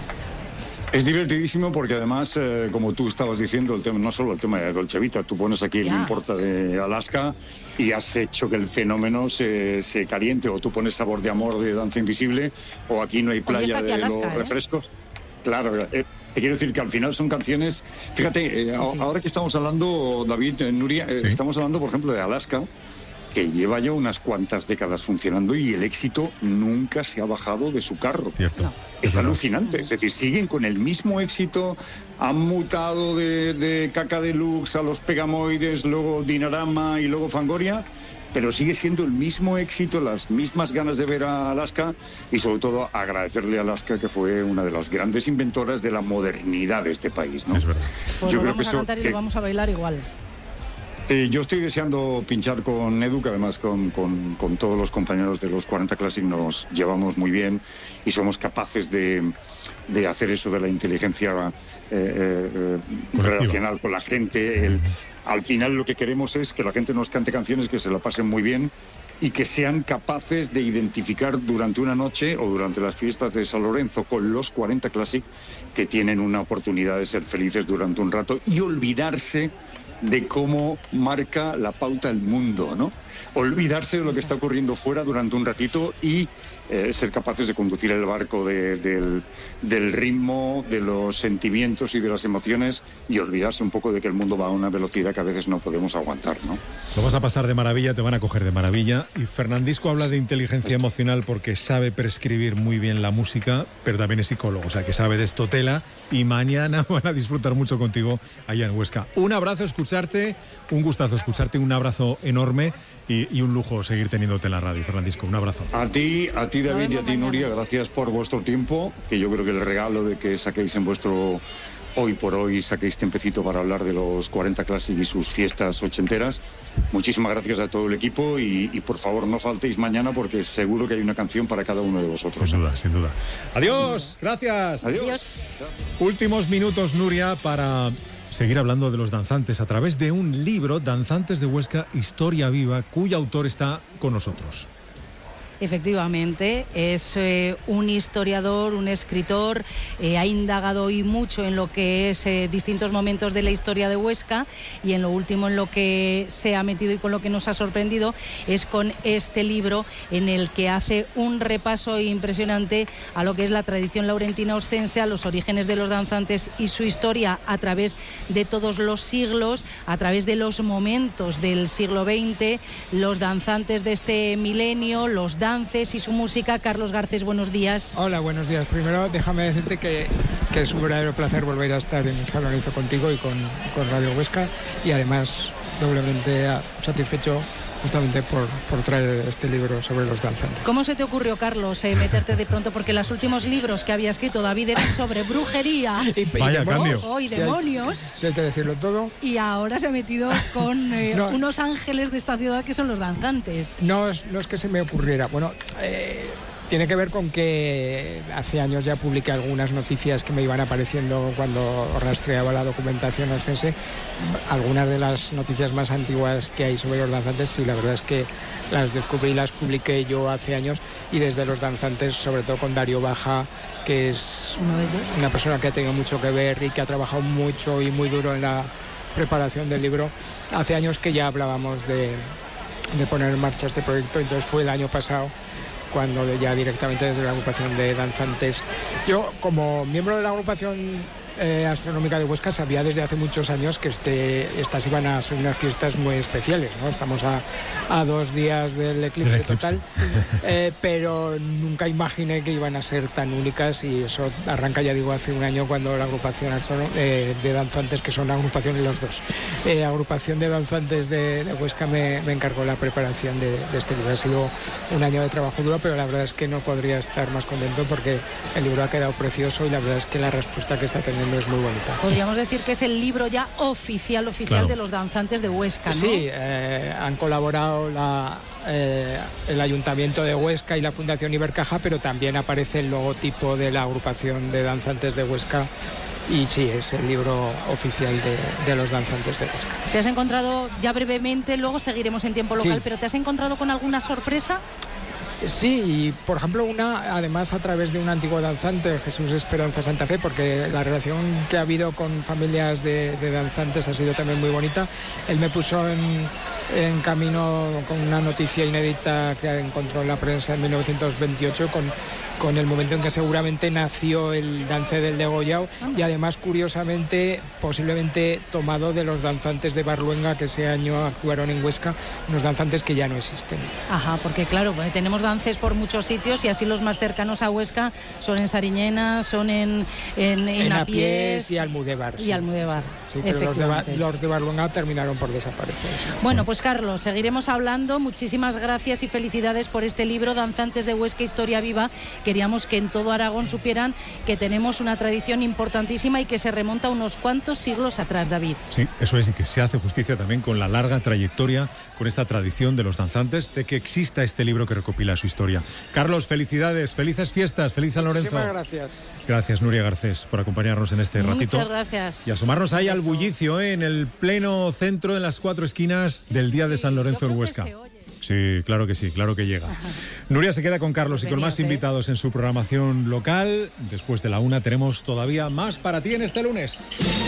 Es divertidísimo porque además, como tú estabas diciendo, el tema, no solo el tema de Dolce Vita, tú pones aquí el No Importa de Alaska y has hecho que el fenómeno se caliente, o tú pones Sabor de Amor de Danza Invisible, o Aquí no hay playa de Alaska, los refrescos. Claro, Te quiero decir que al final son canciones... Fíjate, ahora que estamos hablando, David, Nuria, estamos hablando, por ejemplo, de Alaska, que lleva ya unas cuantas décadas funcionando y el éxito nunca se ha bajado de su carro. Cierto. No. Es alucinante, es decir, siguen con el mismo éxito, han mutado de Caca Deluxe a los Pegamoides, luego Dinarama y luego Fangoria, pero sigue siendo el mismo éxito, las mismas ganas de ver a Alaska y sobre todo agradecerle a Alaska, que fue una de las grandes inventoras de la modernidad de este país, ¿no? Es verdad. Pues yo lo creo vamos a cantar y lo vamos a bailar igual. Sí, yo estoy deseando pinchar con Edu, que además con todos los compañeros de los 40 Classic nos llevamos muy bien y somos capaces de hacer eso de la inteligencia relacional con la gente. Al final lo que queremos es que la gente nos cante canciones que se la pasen muy bien y que sean capaces de identificar durante una noche o durante las fiestas de San Lorenzo con los 40 Classic, que tienen una oportunidad de ser felices durante un rato y olvidarse de cómo marca la pauta el mundo, ¿no? Olvidarse de lo que está ocurriendo fuera durante un ratito y ser capaces de conducir el barco del ritmo, de los sentimientos y de las emociones y olvidarse un poco de que el mundo va a una velocidad que a veces no podemos aguantar, ¿no? Lo vas a pasar de maravilla, te van a coger de maravilla. Y Fernandisco habla de inteligencia emocional porque sabe prescribir muy bien la música, pero también es psicólogo, o sea que sabe de esto tela, y mañana van a disfrutar mucho contigo allá en Huesca. Un abrazo, escucharte, un gustazo escucharte, un abrazo enorme y un lujo seguir teniéndote en la radio, Fernandisco. Un abrazo. A ti David, y a ti, Nuria, gracias por vuestro tiempo, que yo creo que el regalo de que saquéis en vuestro hoy por hoy, saquéis tiempecito para hablar de los 40 Classic y sus fiestas ochenteras. Muchísimas gracias a todo el equipo y por favor no faltéis mañana porque seguro que hay una canción para cada uno de vosotros. Sin duda, sin duda. Adiós, gracias. Adiós. Últimos minutos, Nuria, para seguir hablando de los danzantes a través de un libro, Danzantes de Huesca, Historia Viva, cuyo autor está con nosotros. Efectivamente, es un historiador, un escritor, ha indagado hoy mucho en lo que es distintos momentos de la historia de Huesca, y en lo último en lo que se ha metido y con lo que nos ha sorprendido es con este libro en el que hace un repaso impresionante a lo que es la tradición laurentina oscense, a los orígenes de los danzantes y su historia a través de todos los siglos, a través de los momentos del siglo XX, los danzantes de este milenio, los dances y su música. Carlos Garcés, buenos días. Hola, buenos días. Primero, déjame decirte que es un verdadero placer volver a estar en San Lorenzo contigo y con Radio Huesca, y además doblemente satisfecho justamente por traer este libro sobre los danzantes. ¿Cómo se te ocurrió, Carlos, meterte de pronto? Porque los últimos libros que había escrito David eran sobre brujería Vaya cambio. Y demonios. Si hay que decirlo todo. Y ahora se ha metido con unos ángeles de esta ciudad que son los danzantes. No es que se me ocurriera. Bueno, tiene que ver con que hace años ya publiqué algunas noticias que me iban apareciendo cuando rastreaba la documentación oscense. Algunas de las noticias más antiguas que hay sobre los danzantes, sí, la verdad es que las descubrí y las publiqué yo hace años, y desde los danzantes, sobre todo con Darío Baja, que es una persona que ha tenido mucho que ver y que ha trabajado mucho y muy duro en la preparación del libro. Hace años que ya hablábamos de poner en marcha este proyecto, entonces fue el año pasado cuando ya directamente desde la agrupación de danzantes. Yo, como miembro de la agrupación astronómica de Huesca, sabía desde hace muchos años que estas iban a ser unas fiestas muy especiales, ¿no? Estamos a 2 días del eclipse total, pero nunca imaginé que iban a ser tan únicas, y eso arranca, ya digo, hace un año, cuando la agrupación de danzantes, que son agrupaciones los dos, agrupación de danzantes de Huesca me encargó la preparación de este libro. Ha sido un año de trabajo duro, pero la verdad es que no podría estar más contento porque el libro ha quedado precioso y la verdad es que la respuesta que está teniendo es muy bonita. Podríamos decir que es el libro ya oficial claro, de los danzantes de Huesca, ¿no? Sí, han colaborado el Ayuntamiento de Huesca y la Fundación Ibercaja, pero también aparece el logotipo de la agrupación de danzantes de Huesca. Y sí, es el libro oficial de los danzantes de Huesca. ¿Te has encontrado, ya brevemente, luego seguiremos en tiempo local, pero te has encontrado con alguna sorpresa? Sí, y por ejemplo además a través de un antiguo danzante, Jesús Esperanza Santa Fe, porque la relación que ha habido con familias de danzantes ha sido también muy bonita. Él me puso en camino con una noticia inédita que encontró en la prensa en 1928 con con el momento en que seguramente nació el dance del degollado y además, curiosamente, posiblemente tomado de los danzantes de Barluenga que ese año actuaron en Huesca, unos danzantes que ya no existen. Ajá, porque claro, tenemos dances por muchos sitios y así los más cercanos a Huesca son en Sariñena, son en Apiés y Almudévar. Y Almudévar, sí, pero los de Barluenga terminaron por desaparecer. Bueno, pues Carlos, seguiremos hablando. Muchísimas gracias y felicidades por este libro, Danzantes de Huesca, Historia Viva. Queríamos que en todo Aragón supieran que tenemos una tradición importantísima y que se remonta unos cuantos siglos atrás, David. Sí, eso es, y que se hace justicia también con la larga trayectoria, con esta tradición de los danzantes, de que exista este libro que recopila su historia. Carlos, felicidades, felices fiestas, feliz San Lorenzo. Muchísimas gracias. Gracias, Nuria Garcés, por acompañarnos en este ratito. Muchas gracias. Y asomarnos ahí al bullicio, en el pleno centro, en las 4 esquinas del Día de San Lorenzo en Huesca. Sí, claro que llega. Ajá. Nuria se queda con Carlos y con más invitados en su programación local. Después de la 1 tenemos todavía más para ti en este lunes.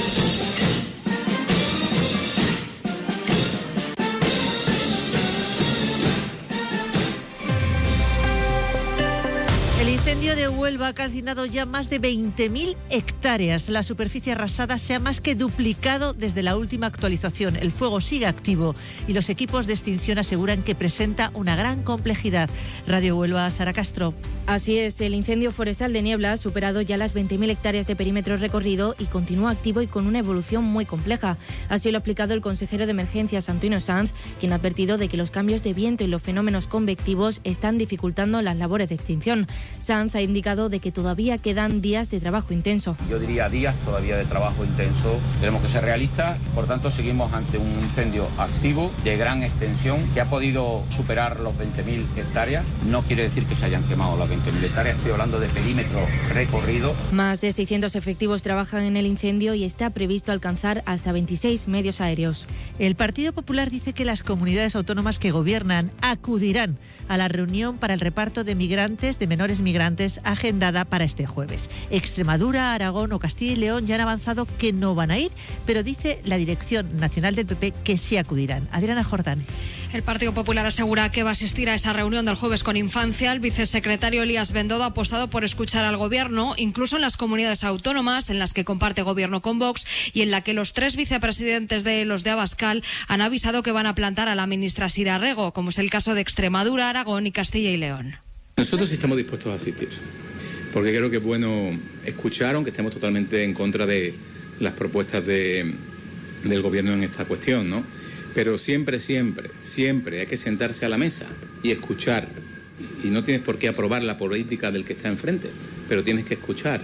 El incendio de Huelva ha calcinado ya más de 20.000 hectáreas. La superficie arrasada se ha más que duplicado desde la última actualización. El fuego sigue activo y los equipos de extinción aseguran que presenta una gran complejidad. Radio Huelva, Sara Castro. Así es, el incendio forestal de Niebla ha superado ya las 20.000 hectáreas de perímetro recorrido y continúa activo y con una evolución muy compleja. Así lo ha explicado el consejero de Emergencias, Antonio Sanz, quien ha advertido de que los cambios de viento y los fenómenos convectivos están dificultando las labores de extinción. Sanz ha indicado de que todavía quedan días de trabajo intenso. Yo diría días todavía de trabajo intenso. Tenemos que ser realistas, por tanto seguimos ante un incendio activo de gran extensión que ha podido superar los 20.000 hectáreas. No quiere decir que se hayan quemado las 20.000 hectáreas, estoy hablando de perímetro recorrido. Más de 600 efectivos trabajan en el incendio y está previsto alcanzar hasta 26 medios aéreos. El Partido Popular dice que las comunidades autónomas que gobiernan acudirán a la reunión para el reparto de migrantes, de menores migrantes, agendada para este jueves. Extremadura, Aragón o Castilla y León ya han avanzado que no van a ir, pero dice la Dirección Nacional del PP que sí acudirán. Adriana Jordán. El Partido Popular asegura que va a asistir a esa reunión del jueves con Infancia. El vicesecretario Elías Bendodo ha apostado por escuchar al Gobierno, incluso en las comunidades autónomas en las que comparte Gobierno con Vox y en la que los 3 vicepresidentes de los de Abascal han avisado que van a plantar a la ministra Sira Rego, como es el caso de Extremadura, Aragón y Castilla y León. Nosotros estamos dispuestos a asistir, porque creo que es bueno escuchar, aunque estemos totalmente en contra de las propuestas del Gobierno en esta cuestión, ¿no? Pero siempre hay que sentarse a la mesa y escuchar. Y no tienes por qué aprobar la política del que está enfrente, pero tienes que escuchar.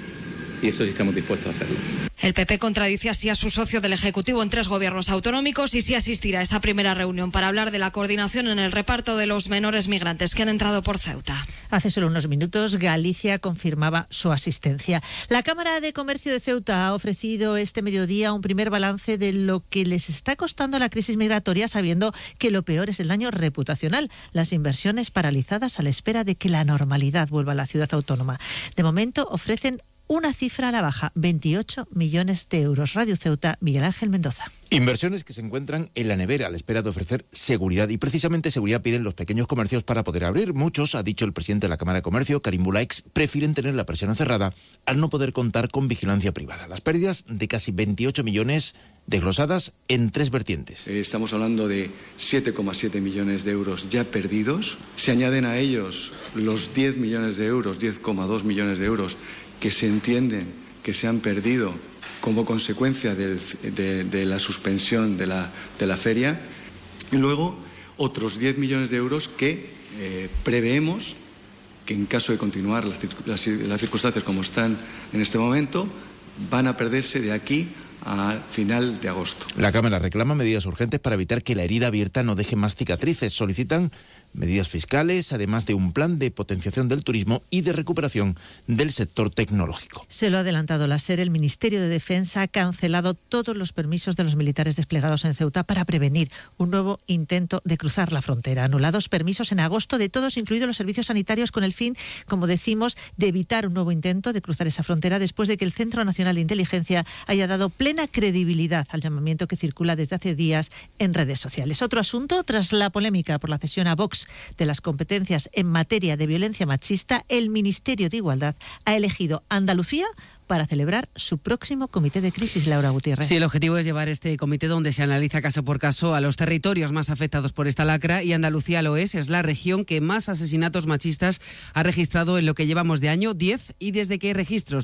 Y eso sí estamos dispuestos a hacerlo. El PP contradice así a su socio del Ejecutivo en 3 gobiernos autonómicos y sí asistirá a esa primera reunión para hablar de la coordinación en el reparto de los menores migrantes que han entrado por Ceuta. Hace solo unos minutos Galicia confirmaba su asistencia. La Cámara de Comercio de Ceuta ha ofrecido este mediodía un primer balance de lo que les está costando la crisis migratoria, sabiendo que lo peor es el daño reputacional, las inversiones paralizadas a la espera de que la normalidad vuelva a la ciudad autónoma. De momento ofrecen una cifra a la baja, 28 millones de euros. Radio Ceuta, Miguel Ángel Mendoza. Inversiones que se encuentran en la nevera a la espera de ofrecer seguridad. Y precisamente seguridad piden los pequeños comercios para poder abrir. Muchos, ha dicho el presidente de la Cámara de Comercio, Karim Bulaix, prefieren tener la persiana cerrada al no poder contar con vigilancia privada. Las pérdidas de casi 28 millones desglosadas en 3 vertientes. Estamos hablando de 7,7 millones de euros ya perdidos. Se añaden a ellos los 10 millones de euros, 10,2 millones de euros que se entienden que se han perdido como consecuencia de la suspensión de la feria, y luego otros 10 millones de euros que preveemos que, en caso de continuar las circunstancias como están en este momento, van a perderse de aquí a final de agosto. La Cámara reclama medidas urgentes para evitar que la herida abierta no deje más cicatrices. Solicitan medidas fiscales, además de un plan de potenciación del turismo y de recuperación del sector tecnológico. Se lo ha adelantado la SER. El Ministerio de Defensa ha cancelado todos los permisos de los militares desplegados en Ceuta para prevenir un nuevo intento de cruzar la frontera. Anulados permisos en agosto de todos, incluidos los servicios sanitarios, con el fin, como decimos, de evitar un nuevo intento de cruzar esa frontera después de que el Centro Nacional de Inteligencia haya dado plena credibilidad al llamamiento que circula desde hace días en redes sociales. Otro asunto, tras la polémica por la cesión a Vox de las competencias en materia de violencia machista, el Ministerio de Igualdad ha elegido Andalucía para celebrar su próximo comité de crisis, Laura Gutiérrez. Sí, el objetivo es llevar este comité donde se analiza caso por caso a los territorios más afectados por esta lacra, y Andalucía lo es la región que más asesinatos machistas ha registrado en lo que llevamos de año, 10, y desde que hay registros,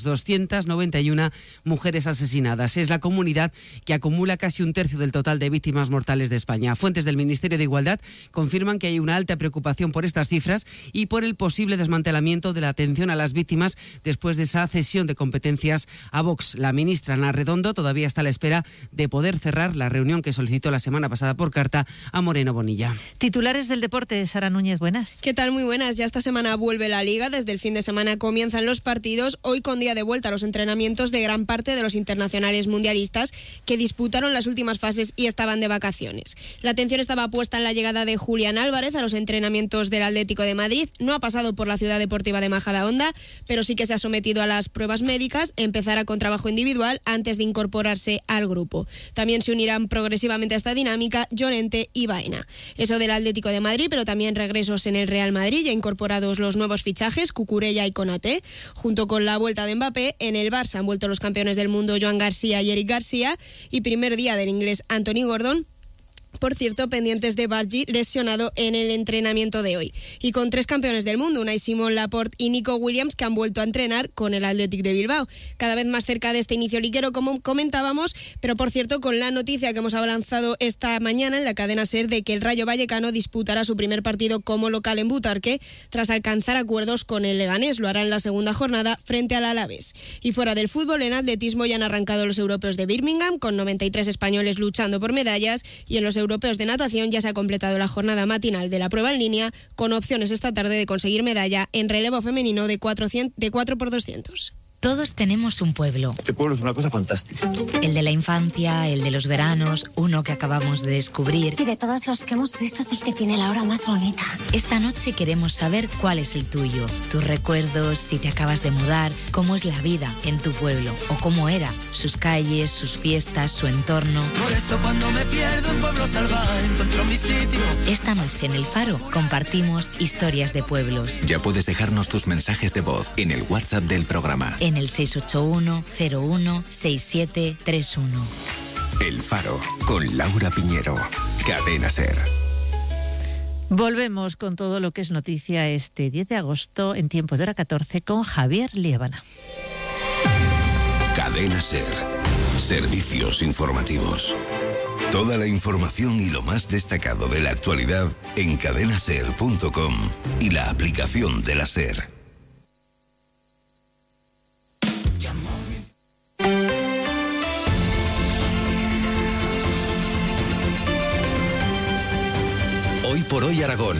291 mujeres asesinadas. Es la comunidad que acumula casi un tercio del total de víctimas mortales de España. Fuentes del Ministerio de Igualdad confirman que hay una alta preocupación por estas cifras y por el posible desmantelamiento de la atención a las víctimas después de esa cesión de competencias a Vox. La ministra Ana Redondo todavía está a la espera de poder cerrar la reunión que solicitó la semana pasada por carta a Moreno Bonilla. Titulares del deporte, Sara Núñez, buenas. ¿Qué tal? Muy buenas. Ya esta semana vuelve la Liga. Desde el fin de semana comienzan los partidos. Hoy con día de vuelta a los entrenamientos de gran parte de los internacionales mundialistas que disputaron las últimas fases y estaban de vacaciones. La atención estaba puesta en la llegada de Julián Álvarez a los entrenamientos del Atlético de Madrid. No ha pasado por la Ciudad Deportiva de Majadahonda, pero sí que se ha sometido a las pruebas médicas. Empezará con trabajo individual antes de incorporarse al grupo. También se unirán progresivamente a esta dinámica Llorente y Baena. Eso del Atlético de Madrid, pero también regresos en el Real Madrid, ya incorporados los nuevos fichajes, Cucurella y Konaté. Junto con la vuelta de Mbappé, en el Barça han vuelto los campeones del mundo Joan García y Eric García, y primer día del inglés Anthony Gordon. Por cierto, pendientes de Bargi, lesionado en el entrenamiento de hoy. Y con 3 campeones del mundo, Unai Simón, Laporte y Nico Williams, que han vuelto a entrenar con el Athletic de Bilbao. Cada vez más cerca de este inicio liguero, como comentábamos, pero por cierto, con la noticia que hemos avanzado esta mañana en la cadena SER de que el Rayo Vallecano disputará su primer partido como local en Butarque, tras alcanzar acuerdos con el Leganés. Lo hará en la segunda jornada frente al Alavés. Y fuera del fútbol, en atletismo ya han arrancado los europeos de Birmingham, con 93 españoles luchando por medallas, y en los europeos de natación ya se ha completado la jornada matinal de la prueba en línea, con opciones esta tarde de conseguir medalla en relevo femenino de 4x200. Todos tenemos un pueblo. Este pueblo es una cosa fantástica. El de la infancia, el de los veranos, uno que acabamos de descubrir. Y de todos los que hemos visto es el que tiene la hora más bonita. Esta noche queremos saber cuál es el tuyo. Tus recuerdos, si te acabas de mudar, cómo es la vida en tu pueblo o cómo era, sus calles, sus fiestas, su entorno. Por eso cuando me pierdo en Pueblo Salvaje encuentro mi sitio. Esta noche en El Faro compartimos historias de pueblos. Ya puedes dejarnos tus mensajes de voz en el WhatsApp del programa. En el 681-01-6731. El Faro, con Laura Piñero. Cadena SER. Volvemos con todo lo que es noticia este 10 de agosto en tiempo de hora 14 con Javier Liébana. Cadena SER. Servicios informativos. Toda la información y lo más destacado de la actualidad en cadenaser.com y la aplicación de la SER. Hoy por hoy Aragón.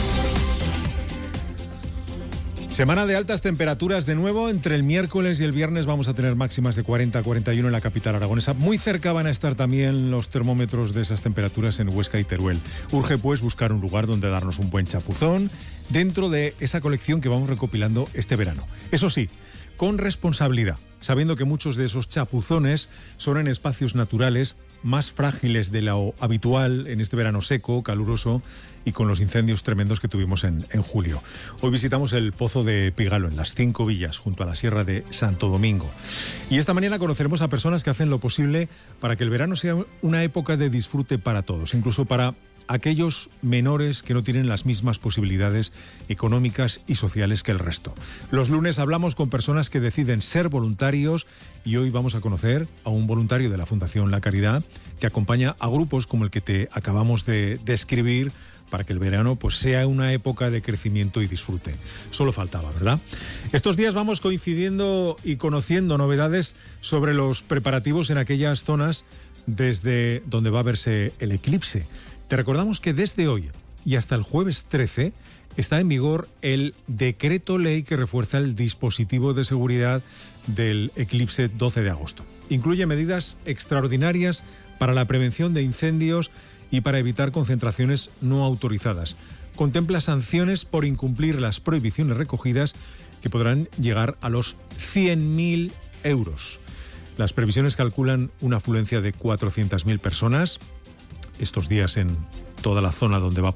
Semana de altas temperaturas de nuevo. Entre el miércoles y el viernes vamos a tener máximas de 40-41 en la capital aragonesa. Muy cerca van a estar también los termómetros de esas temperaturas en Huesca y Teruel. Urge pues buscar un lugar donde darnos un buen chapuzón dentro de esa colección que vamos recopilando este verano. Eso sí, con responsabilidad, sabiendo que muchos de esos chapuzones son en espacios naturales más frágiles de lo habitual en este verano seco, caluroso y con los incendios tremendos que tuvimos en julio. Hoy visitamos el Pozo de Pigalo, en las 5 Villas, junto a la Sierra de Santo Domingo. Y esta mañana conoceremos a personas que hacen lo posible para que el verano sea una época de disfrute para todos, incluso para aquellos menores que no tienen las mismas posibilidades económicas y sociales que el resto. Los lunes hablamos con personas que deciden ser voluntarios y hoy vamos a conocer a un voluntario de la Fundación La Caridad que acompaña a grupos como el que te acabamos de describir para que el verano pues sea una época de crecimiento y disfrute. Solo faltaba, ¿verdad? Estos días vamos coincidiendo y conociendo novedades sobre los preparativos en aquellas zonas desde donde va a verse el eclipse. Te recordamos que desde hoy y hasta el jueves 13 está en vigor el decreto ley que refuerza el dispositivo de seguridad del eclipse 12 de agosto. Incluye medidas extraordinarias para la prevención de incendios y para evitar concentraciones no autorizadas. Contempla sanciones por incumplir las prohibiciones recogidas que podrán llegar a los 100.000 euros. Las previsiones calculan una afluencia de 400.000 personas estos días en toda la zona donde va a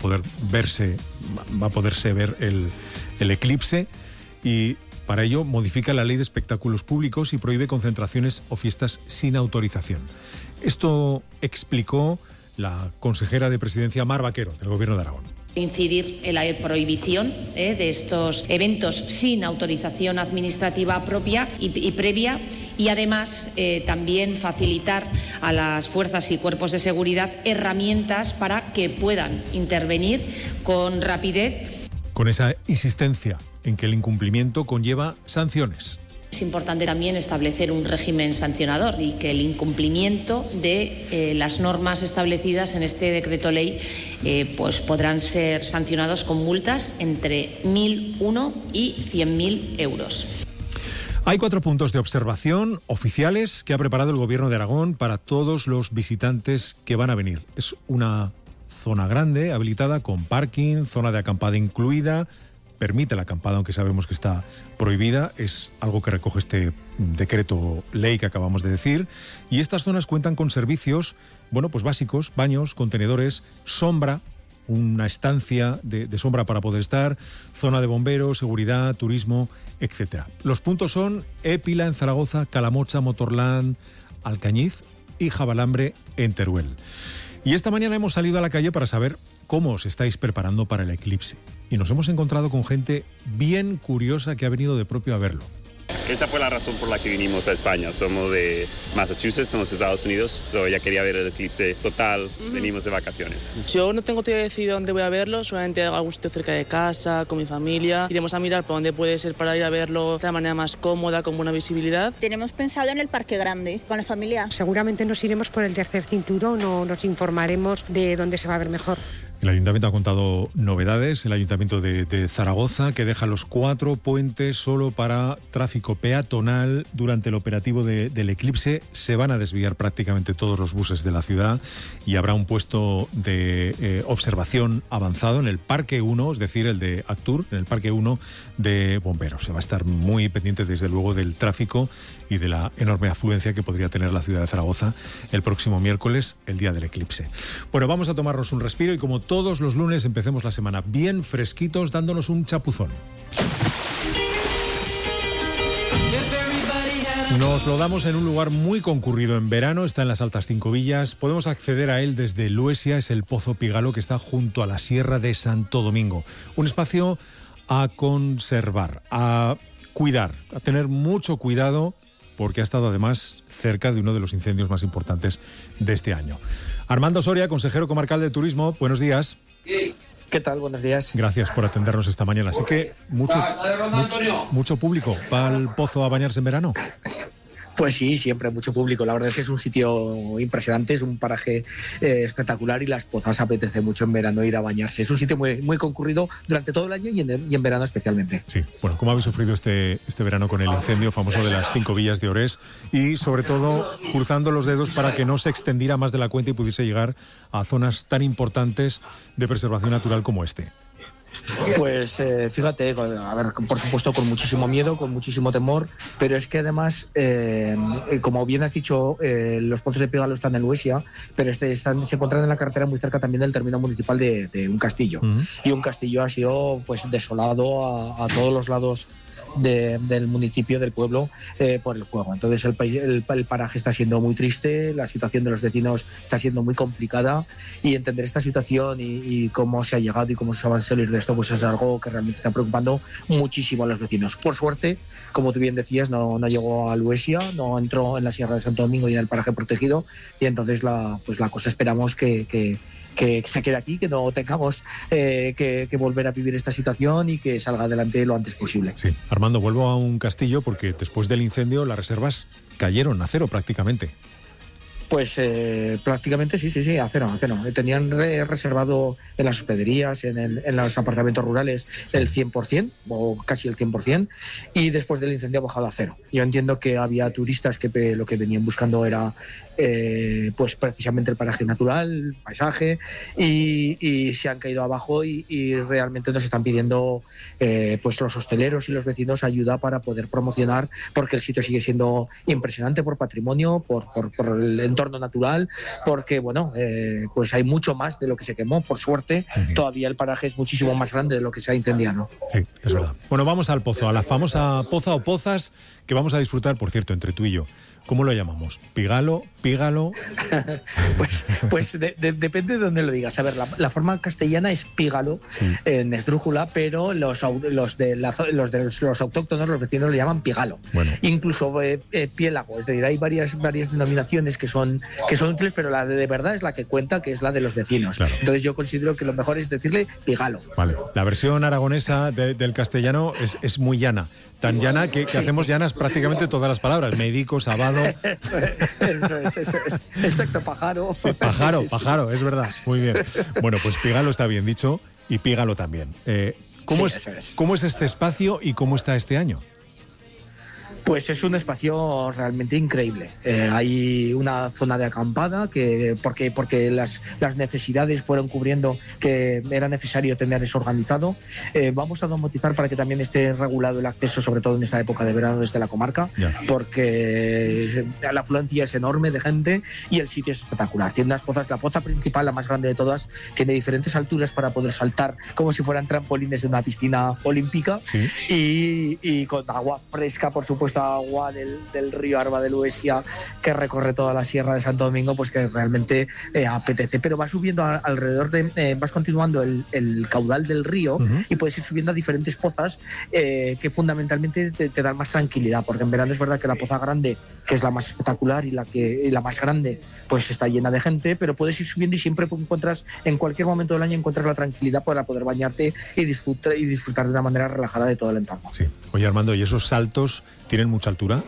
poderse ver el eclipse, y para ello modifica la ley de espectáculos públicos y prohíbe concentraciones o fiestas sin autorización. Esto explicó la consejera de Presidencia Mar Vaquero, del Gobierno de Aragón. Incidir en la prohibición de estos eventos sin autorización administrativa propia y previa, y además también facilitar a las fuerzas y cuerpos de seguridad herramientas para que puedan intervenir con rapidez. Con esa insistencia en que el incumplimiento conlleva sanciones. Es importante también establecer un régimen sancionador y que el incumplimiento de las normas establecidas en este decreto ley pues podrán ser sancionados con multas entre 1.001 y 100.000 euros. Hay 4 puntos de observación oficiales que ha preparado el Gobierno de Aragón para todos los visitantes que van a venir. Es una zona grande, habilitada con parking, zona de acampada incluida. Permite la acampada, aunque sabemos que está prohibida. Es algo que recoge este decreto ley que acabamos de decir. Y estas zonas cuentan con servicios, pues básicos: baños, contenedores, sombra, una estancia de sombra para poder estar, zona de bomberos, seguridad, turismo, etc. Los puntos son Épila en Zaragoza, Calamocha, Motorland, Alcañiz y Jabalambre en Teruel. Y esta mañana hemos salido a la calle para saber cómo os estáis preparando para el eclipse. Y nos hemos encontrado con gente bien curiosa que ha venido de propio a verlo. Esa fue la razón por la que vinimos a España. Somos de Massachusetts, en los Estados Unidos. Ya quería ver el eclipse total. Venimos de vacaciones. Yo no tengo todavía decidido dónde voy a verlo. Solamente algún sitio cerca de casa, con mi familia. Iremos a mirar por dónde puede ser para ir a verlo de la manera más cómoda, con buena visibilidad. Tenemos pensado en el Parque Grande, con la familia. Seguramente nos iremos por el tercer cinturón o nos informaremos de dónde se va a ver mejor. El Ayuntamiento ha contado novedades. El Ayuntamiento de Zaragoza, que deja los 4 puentes solo para tráfico peatonal durante el operativo del eclipse. Se van a desviar prácticamente todos los buses de la ciudad y habrá un puesto de observación avanzado en el Parque 1, es decir, el de Actur, en el Parque 1 de bomberos. Se va a estar muy pendiente, desde luego, del tráfico y de la enorme afluencia que podría tener la ciudad de Zaragoza el próximo miércoles, el día del eclipse. Bueno, vamos a tomarnos un respiro y, como todos los lunes, empecemos la semana bien fresquitos, dándonos un chapuzón. Nos lo damos en un lugar muy concurrido en verano, está en las Altas Cinco Villas. Podemos acceder a él desde Luesia, es el Pozo Pigalo, que está junto a la Sierra de Santo Domingo. Un espacio a conservar, a cuidar, a tener mucho cuidado, porque ha estado además cerca de uno de los incendios más importantes de este año. Armando Soria, consejero comarcal de Turismo, buenos días. ¿Qué tal? Buenos días. Gracias por atendernos esta mañana. Así que mucho público va al pozo a bañarse en verano. Pues sí, siempre mucho público. La verdad es que es un sitio impresionante, es un paraje espectacular, y las pozas apetece mucho en verano ir a bañarse. Es un sitio muy, muy concurrido durante todo el año y en verano especialmente. Sí, bueno, ¿cómo habéis sufrido este verano con el incendio famoso de las 5 villas de Orés? Y sobre todo cruzando los dedos para que no se extendiera más de la cuenta y pudiese llegar a zonas tan importantes de preservación natural como este. Pues fíjate, a ver, por supuesto con muchísimo miedo, con muchísimo temor, pero es que además, como bien has dicho, los pozos de Pigalo están en Luesia, pero se encuentran en la carretera muy cerca también del término municipal de un castillo. Y un castillo ha sido pues desolado a todos los lados del municipio, del pueblo, por el fuego. Entonces el paraje está siendo muy triste, la situación de los vecinos está siendo muy complicada, y entender esta situación y cómo se ha llegado y cómo se va a salir de esto, pues es algo que realmente está preocupando muchísimo a los vecinos. Por suerte, como tú bien decías, no llegó a Luesia, no entró en la Sierra de Santo Domingo y en el paraje protegido, y entonces la cosa esperamos que se quede aquí, que no tengamos que volver a vivir esta situación y que salga adelante lo antes posible. Sí, Armando, vuelvo a un castillo porque después del incendio las reservas cayeron a cero prácticamente. Pues prácticamente sí, a cero. Tenían reservado en las hospederías, en los apartamentos rurales, el 100% o casi el 100%, y después del incendio ha bajado a cero. Yo entiendo que había turistas que lo que venían buscando era pues precisamente el paraje natural, el paisaje, y se han caído abajo y realmente nos están pidiendo pues los hosteleros y los vecinos ayuda para poder promocionar, porque el sitio sigue siendo impresionante por patrimonio, por el entorno natural, porque bueno, pues hay mucho más de lo que se quemó. Por suerte, todavía el paraje es muchísimo más grande de lo que se ha incendiado. Sí, es verdad. Bueno, vamos al pozo, a la famosa poza o pozas que vamos a disfrutar, por cierto, entre tú y yo. ¿Cómo lo llamamos? ¿Pígalo? ¿Pígalo? pues depende de dónde lo digas. A ver, la forma castellana es pígalo, en esdrújula, pero los autóctonos, los vecinos, lo llaman pígalo. Bueno. Incluso piélago, es decir, hay varias denominaciones que son útiles, pero la de verdad es la que cuenta, que es la de los vecinos. Claro. Entonces yo considero que lo mejor es decirle pígalo. Vale. La versión aragonesa del castellano es muy llana. Tan llana que hacemos llanas prácticamente todas las palabras. Médico, sábado. Eso es. Exacto, pájaro. Sí, pájaro, es verdad. Muy bien. Bueno, pues pígalo está bien dicho y pígalo también. ¿Cómo es este espacio y cómo está este año? Pues es un espacio realmente increíble. Hay una zona de acampada porque las necesidades fueron cubriendo que era necesario tener eso organizado. Vamos a domotizar para que también esté regulado el acceso, sobre todo en esta época de verano desde la comarca, porque la afluencia es enorme de gente y el sitio es espectacular. Tiene unas pozas, la poza principal, la más grande de todas, tiene diferentes alturas para poder saltar como si fueran trampolines de una piscina olímpica, y con agua fresca, por supuesto, agua del río Arba de Luesia, que recorre toda la sierra de Santo Domingo, pues que realmente apetece. Pero va subiendo alrededor vas continuando el caudal del río, y puedes ir subiendo a diferentes pozas que fundamentalmente te dan más tranquilidad, porque en verano es verdad que la poza grande, que es la más espectacular y la más grande, pues está llena de gente, pero puedes ir subiendo y siempre encuentras, en cualquier momento del año encuentras la tranquilidad para poder bañarte y disfrutar de una manera relajada de todo el entorno. Sí. Oye, Armando, ¿y esos saltos tienen mucha altura?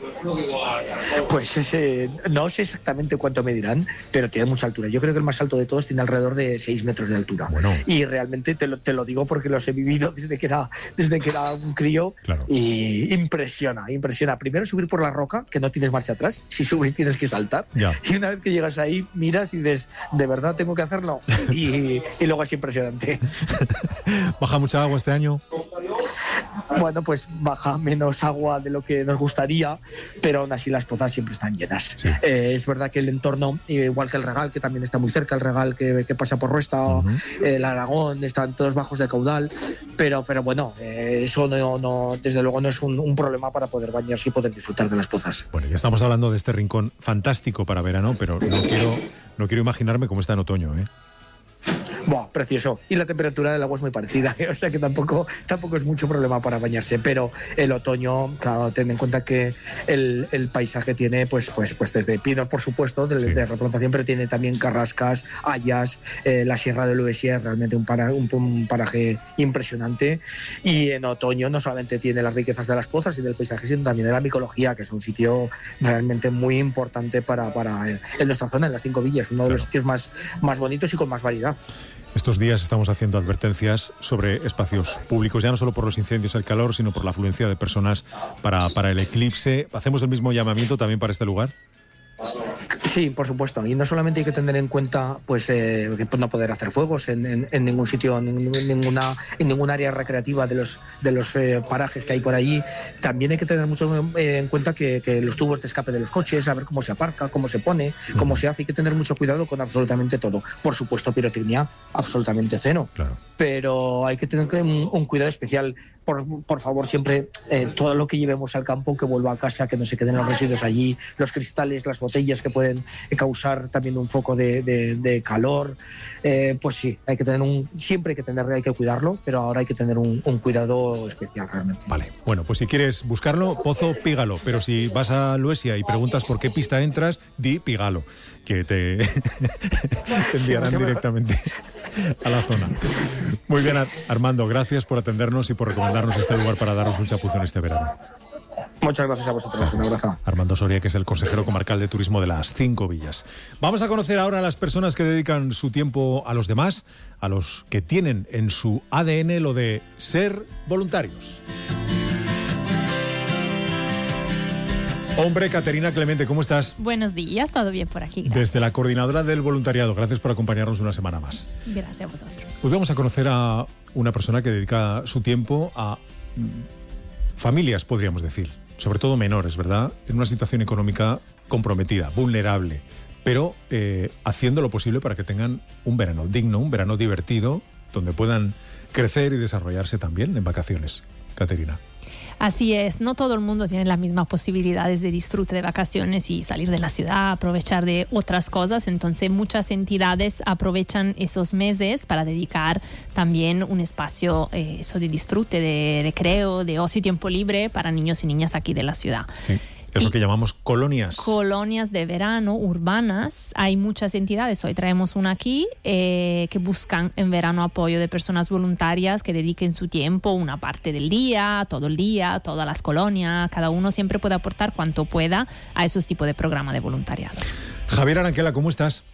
Pues no sé exactamente cuánto medirán, pero tienen mucha altura. Yo creo que el más alto de todos tiene alrededor de 6 metros de altura. Bueno. Y realmente te lo digo porque los he vivido desde que era un crío. Claro. Y impresiona. Primero subir por la roca, que no tienes marcha atrás. Si subes tienes que saltar. Ya. Y una vez que llegas ahí, miras y dices, ¿de verdad tengo que hacerlo? Y luego es impresionante. ¿Baja mucha agua este año? Bueno, pues baja menos agua de lo que nos gustaría, pero aún así las pozas siempre están llenas. Sí. Es verdad que el entorno, igual que el Regal, que también está muy cerca, el Regal que pasa por Ruesta, el Aragón, están todos bajos de caudal, pero bueno, eso no, desde luego no es un problema para poder bañarse y poder disfrutar de las pozas. Bueno, ya estamos hablando de este rincón fantástico para verano, pero no quiero imaginarme cómo está en otoño, ¿eh? Buah, precioso. Y la temperatura del agua es muy parecida, o sea que tampoco es mucho problema para bañarse, pero el otoño, claro, ten en cuenta que el paisaje tiene pues desde pinos, por supuesto, de replantación, pero tiene también carrascas, hayas, la Sierra de Luesia es realmente un paraje impresionante, y en otoño no solamente tiene las riquezas de las pozas y del paisaje, sino también de la micología, que es un sitio realmente muy importante para en nuestra zona, en las 5 villas, uno de los sitios más bonitos y con más variedad. Estos días estamos haciendo advertencias sobre espacios públicos, ya no solo por los incendios, el calor, sino por la afluencia de personas para el eclipse. ¿Hacemos el mismo llamamiento también para este lugar? Sí, por supuesto. Y no solamente hay que tener en cuenta que no poder hacer fuegos en ningún sitio, en ningún área recreativa de los parajes que hay por allí. También hay que tener mucho en cuenta que los tubos de escape de los coches, saber cómo se aparca, cómo se pone, cómo se hace. Hay que tener mucho cuidado con absolutamente todo. Por supuesto, pirotecnia, absolutamente cero. Claro. Pero hay que tener un cuidado especial. Por favor, siempre todo lo que llevemos al campo, que vuelva a casa, que no se queden los residuos allí, los cristales, las botellas que pueden causar también un foco de calor. Pues sí, hay que cuidarlo, pero ahora hay que tener un cuidado especial realmente. Vale, bueno, pues si quieres buscarlo, Pozo Pígalo, pero si vas a Luesia y preguntas por qué pista entras, di Pígalo, que te enviarán directamente a la zona. Muy bien, Armando, gracias por atendernos y por recomendarnos este lugar para daros un chapuzón este verano. Muchas gracias a vosotros. Gracias. Un abrazo. Armando Soria, que es el consejero comarcal de turismo de las 5 villas. Vamos a conocer ahora a las personas que dedican su tiempo a los demás, a los que tienen en su ADN lo de ser voluntarios. Hombre, Caterina Clemente, ¿cómo estás? Buenos días, todo bien por aquí, gracias. Desde la Coordinadora del Voluntariado, gracias por acompañarnos una semana más. Gracias a vosotros. Hoy vamos a conocer a una persona que dedica su tiempo a familias, podríamos decir, sobre todo menores, ¿verdad? En una situación económica comprometida, vulnerable, pero haciendo lo posible para que tengan un verano digno, un verano divertido, donde puedan crecer y desarrollarse también en vacaciones. Caterina. Así es, no todo el mundo tiene las mismas posibilidades de disfrute de vacaciones y salir de la ciudad, aprovechar de otras cosas, entonces muchas entidades aprovechan esos meses para dedicar también un espacio eso de disfrute, de recreo, de ocio y tiempo libre para niños y niñas aquí de la ciudad. Sí. Es lo que llamamos colonias. Colonias de verano urbanas. Hay muchas entidades, hoy traemos una aquí, que buscan en verano apoyo de personas voluntarias que dediquen su tiempo, una parte del día, todo el día, todas las colonias. Cada uno siempre puede aportar cuanto pueda a esos tipos de programas de voluntariado. Javier Aranquela, ¿cómo estás?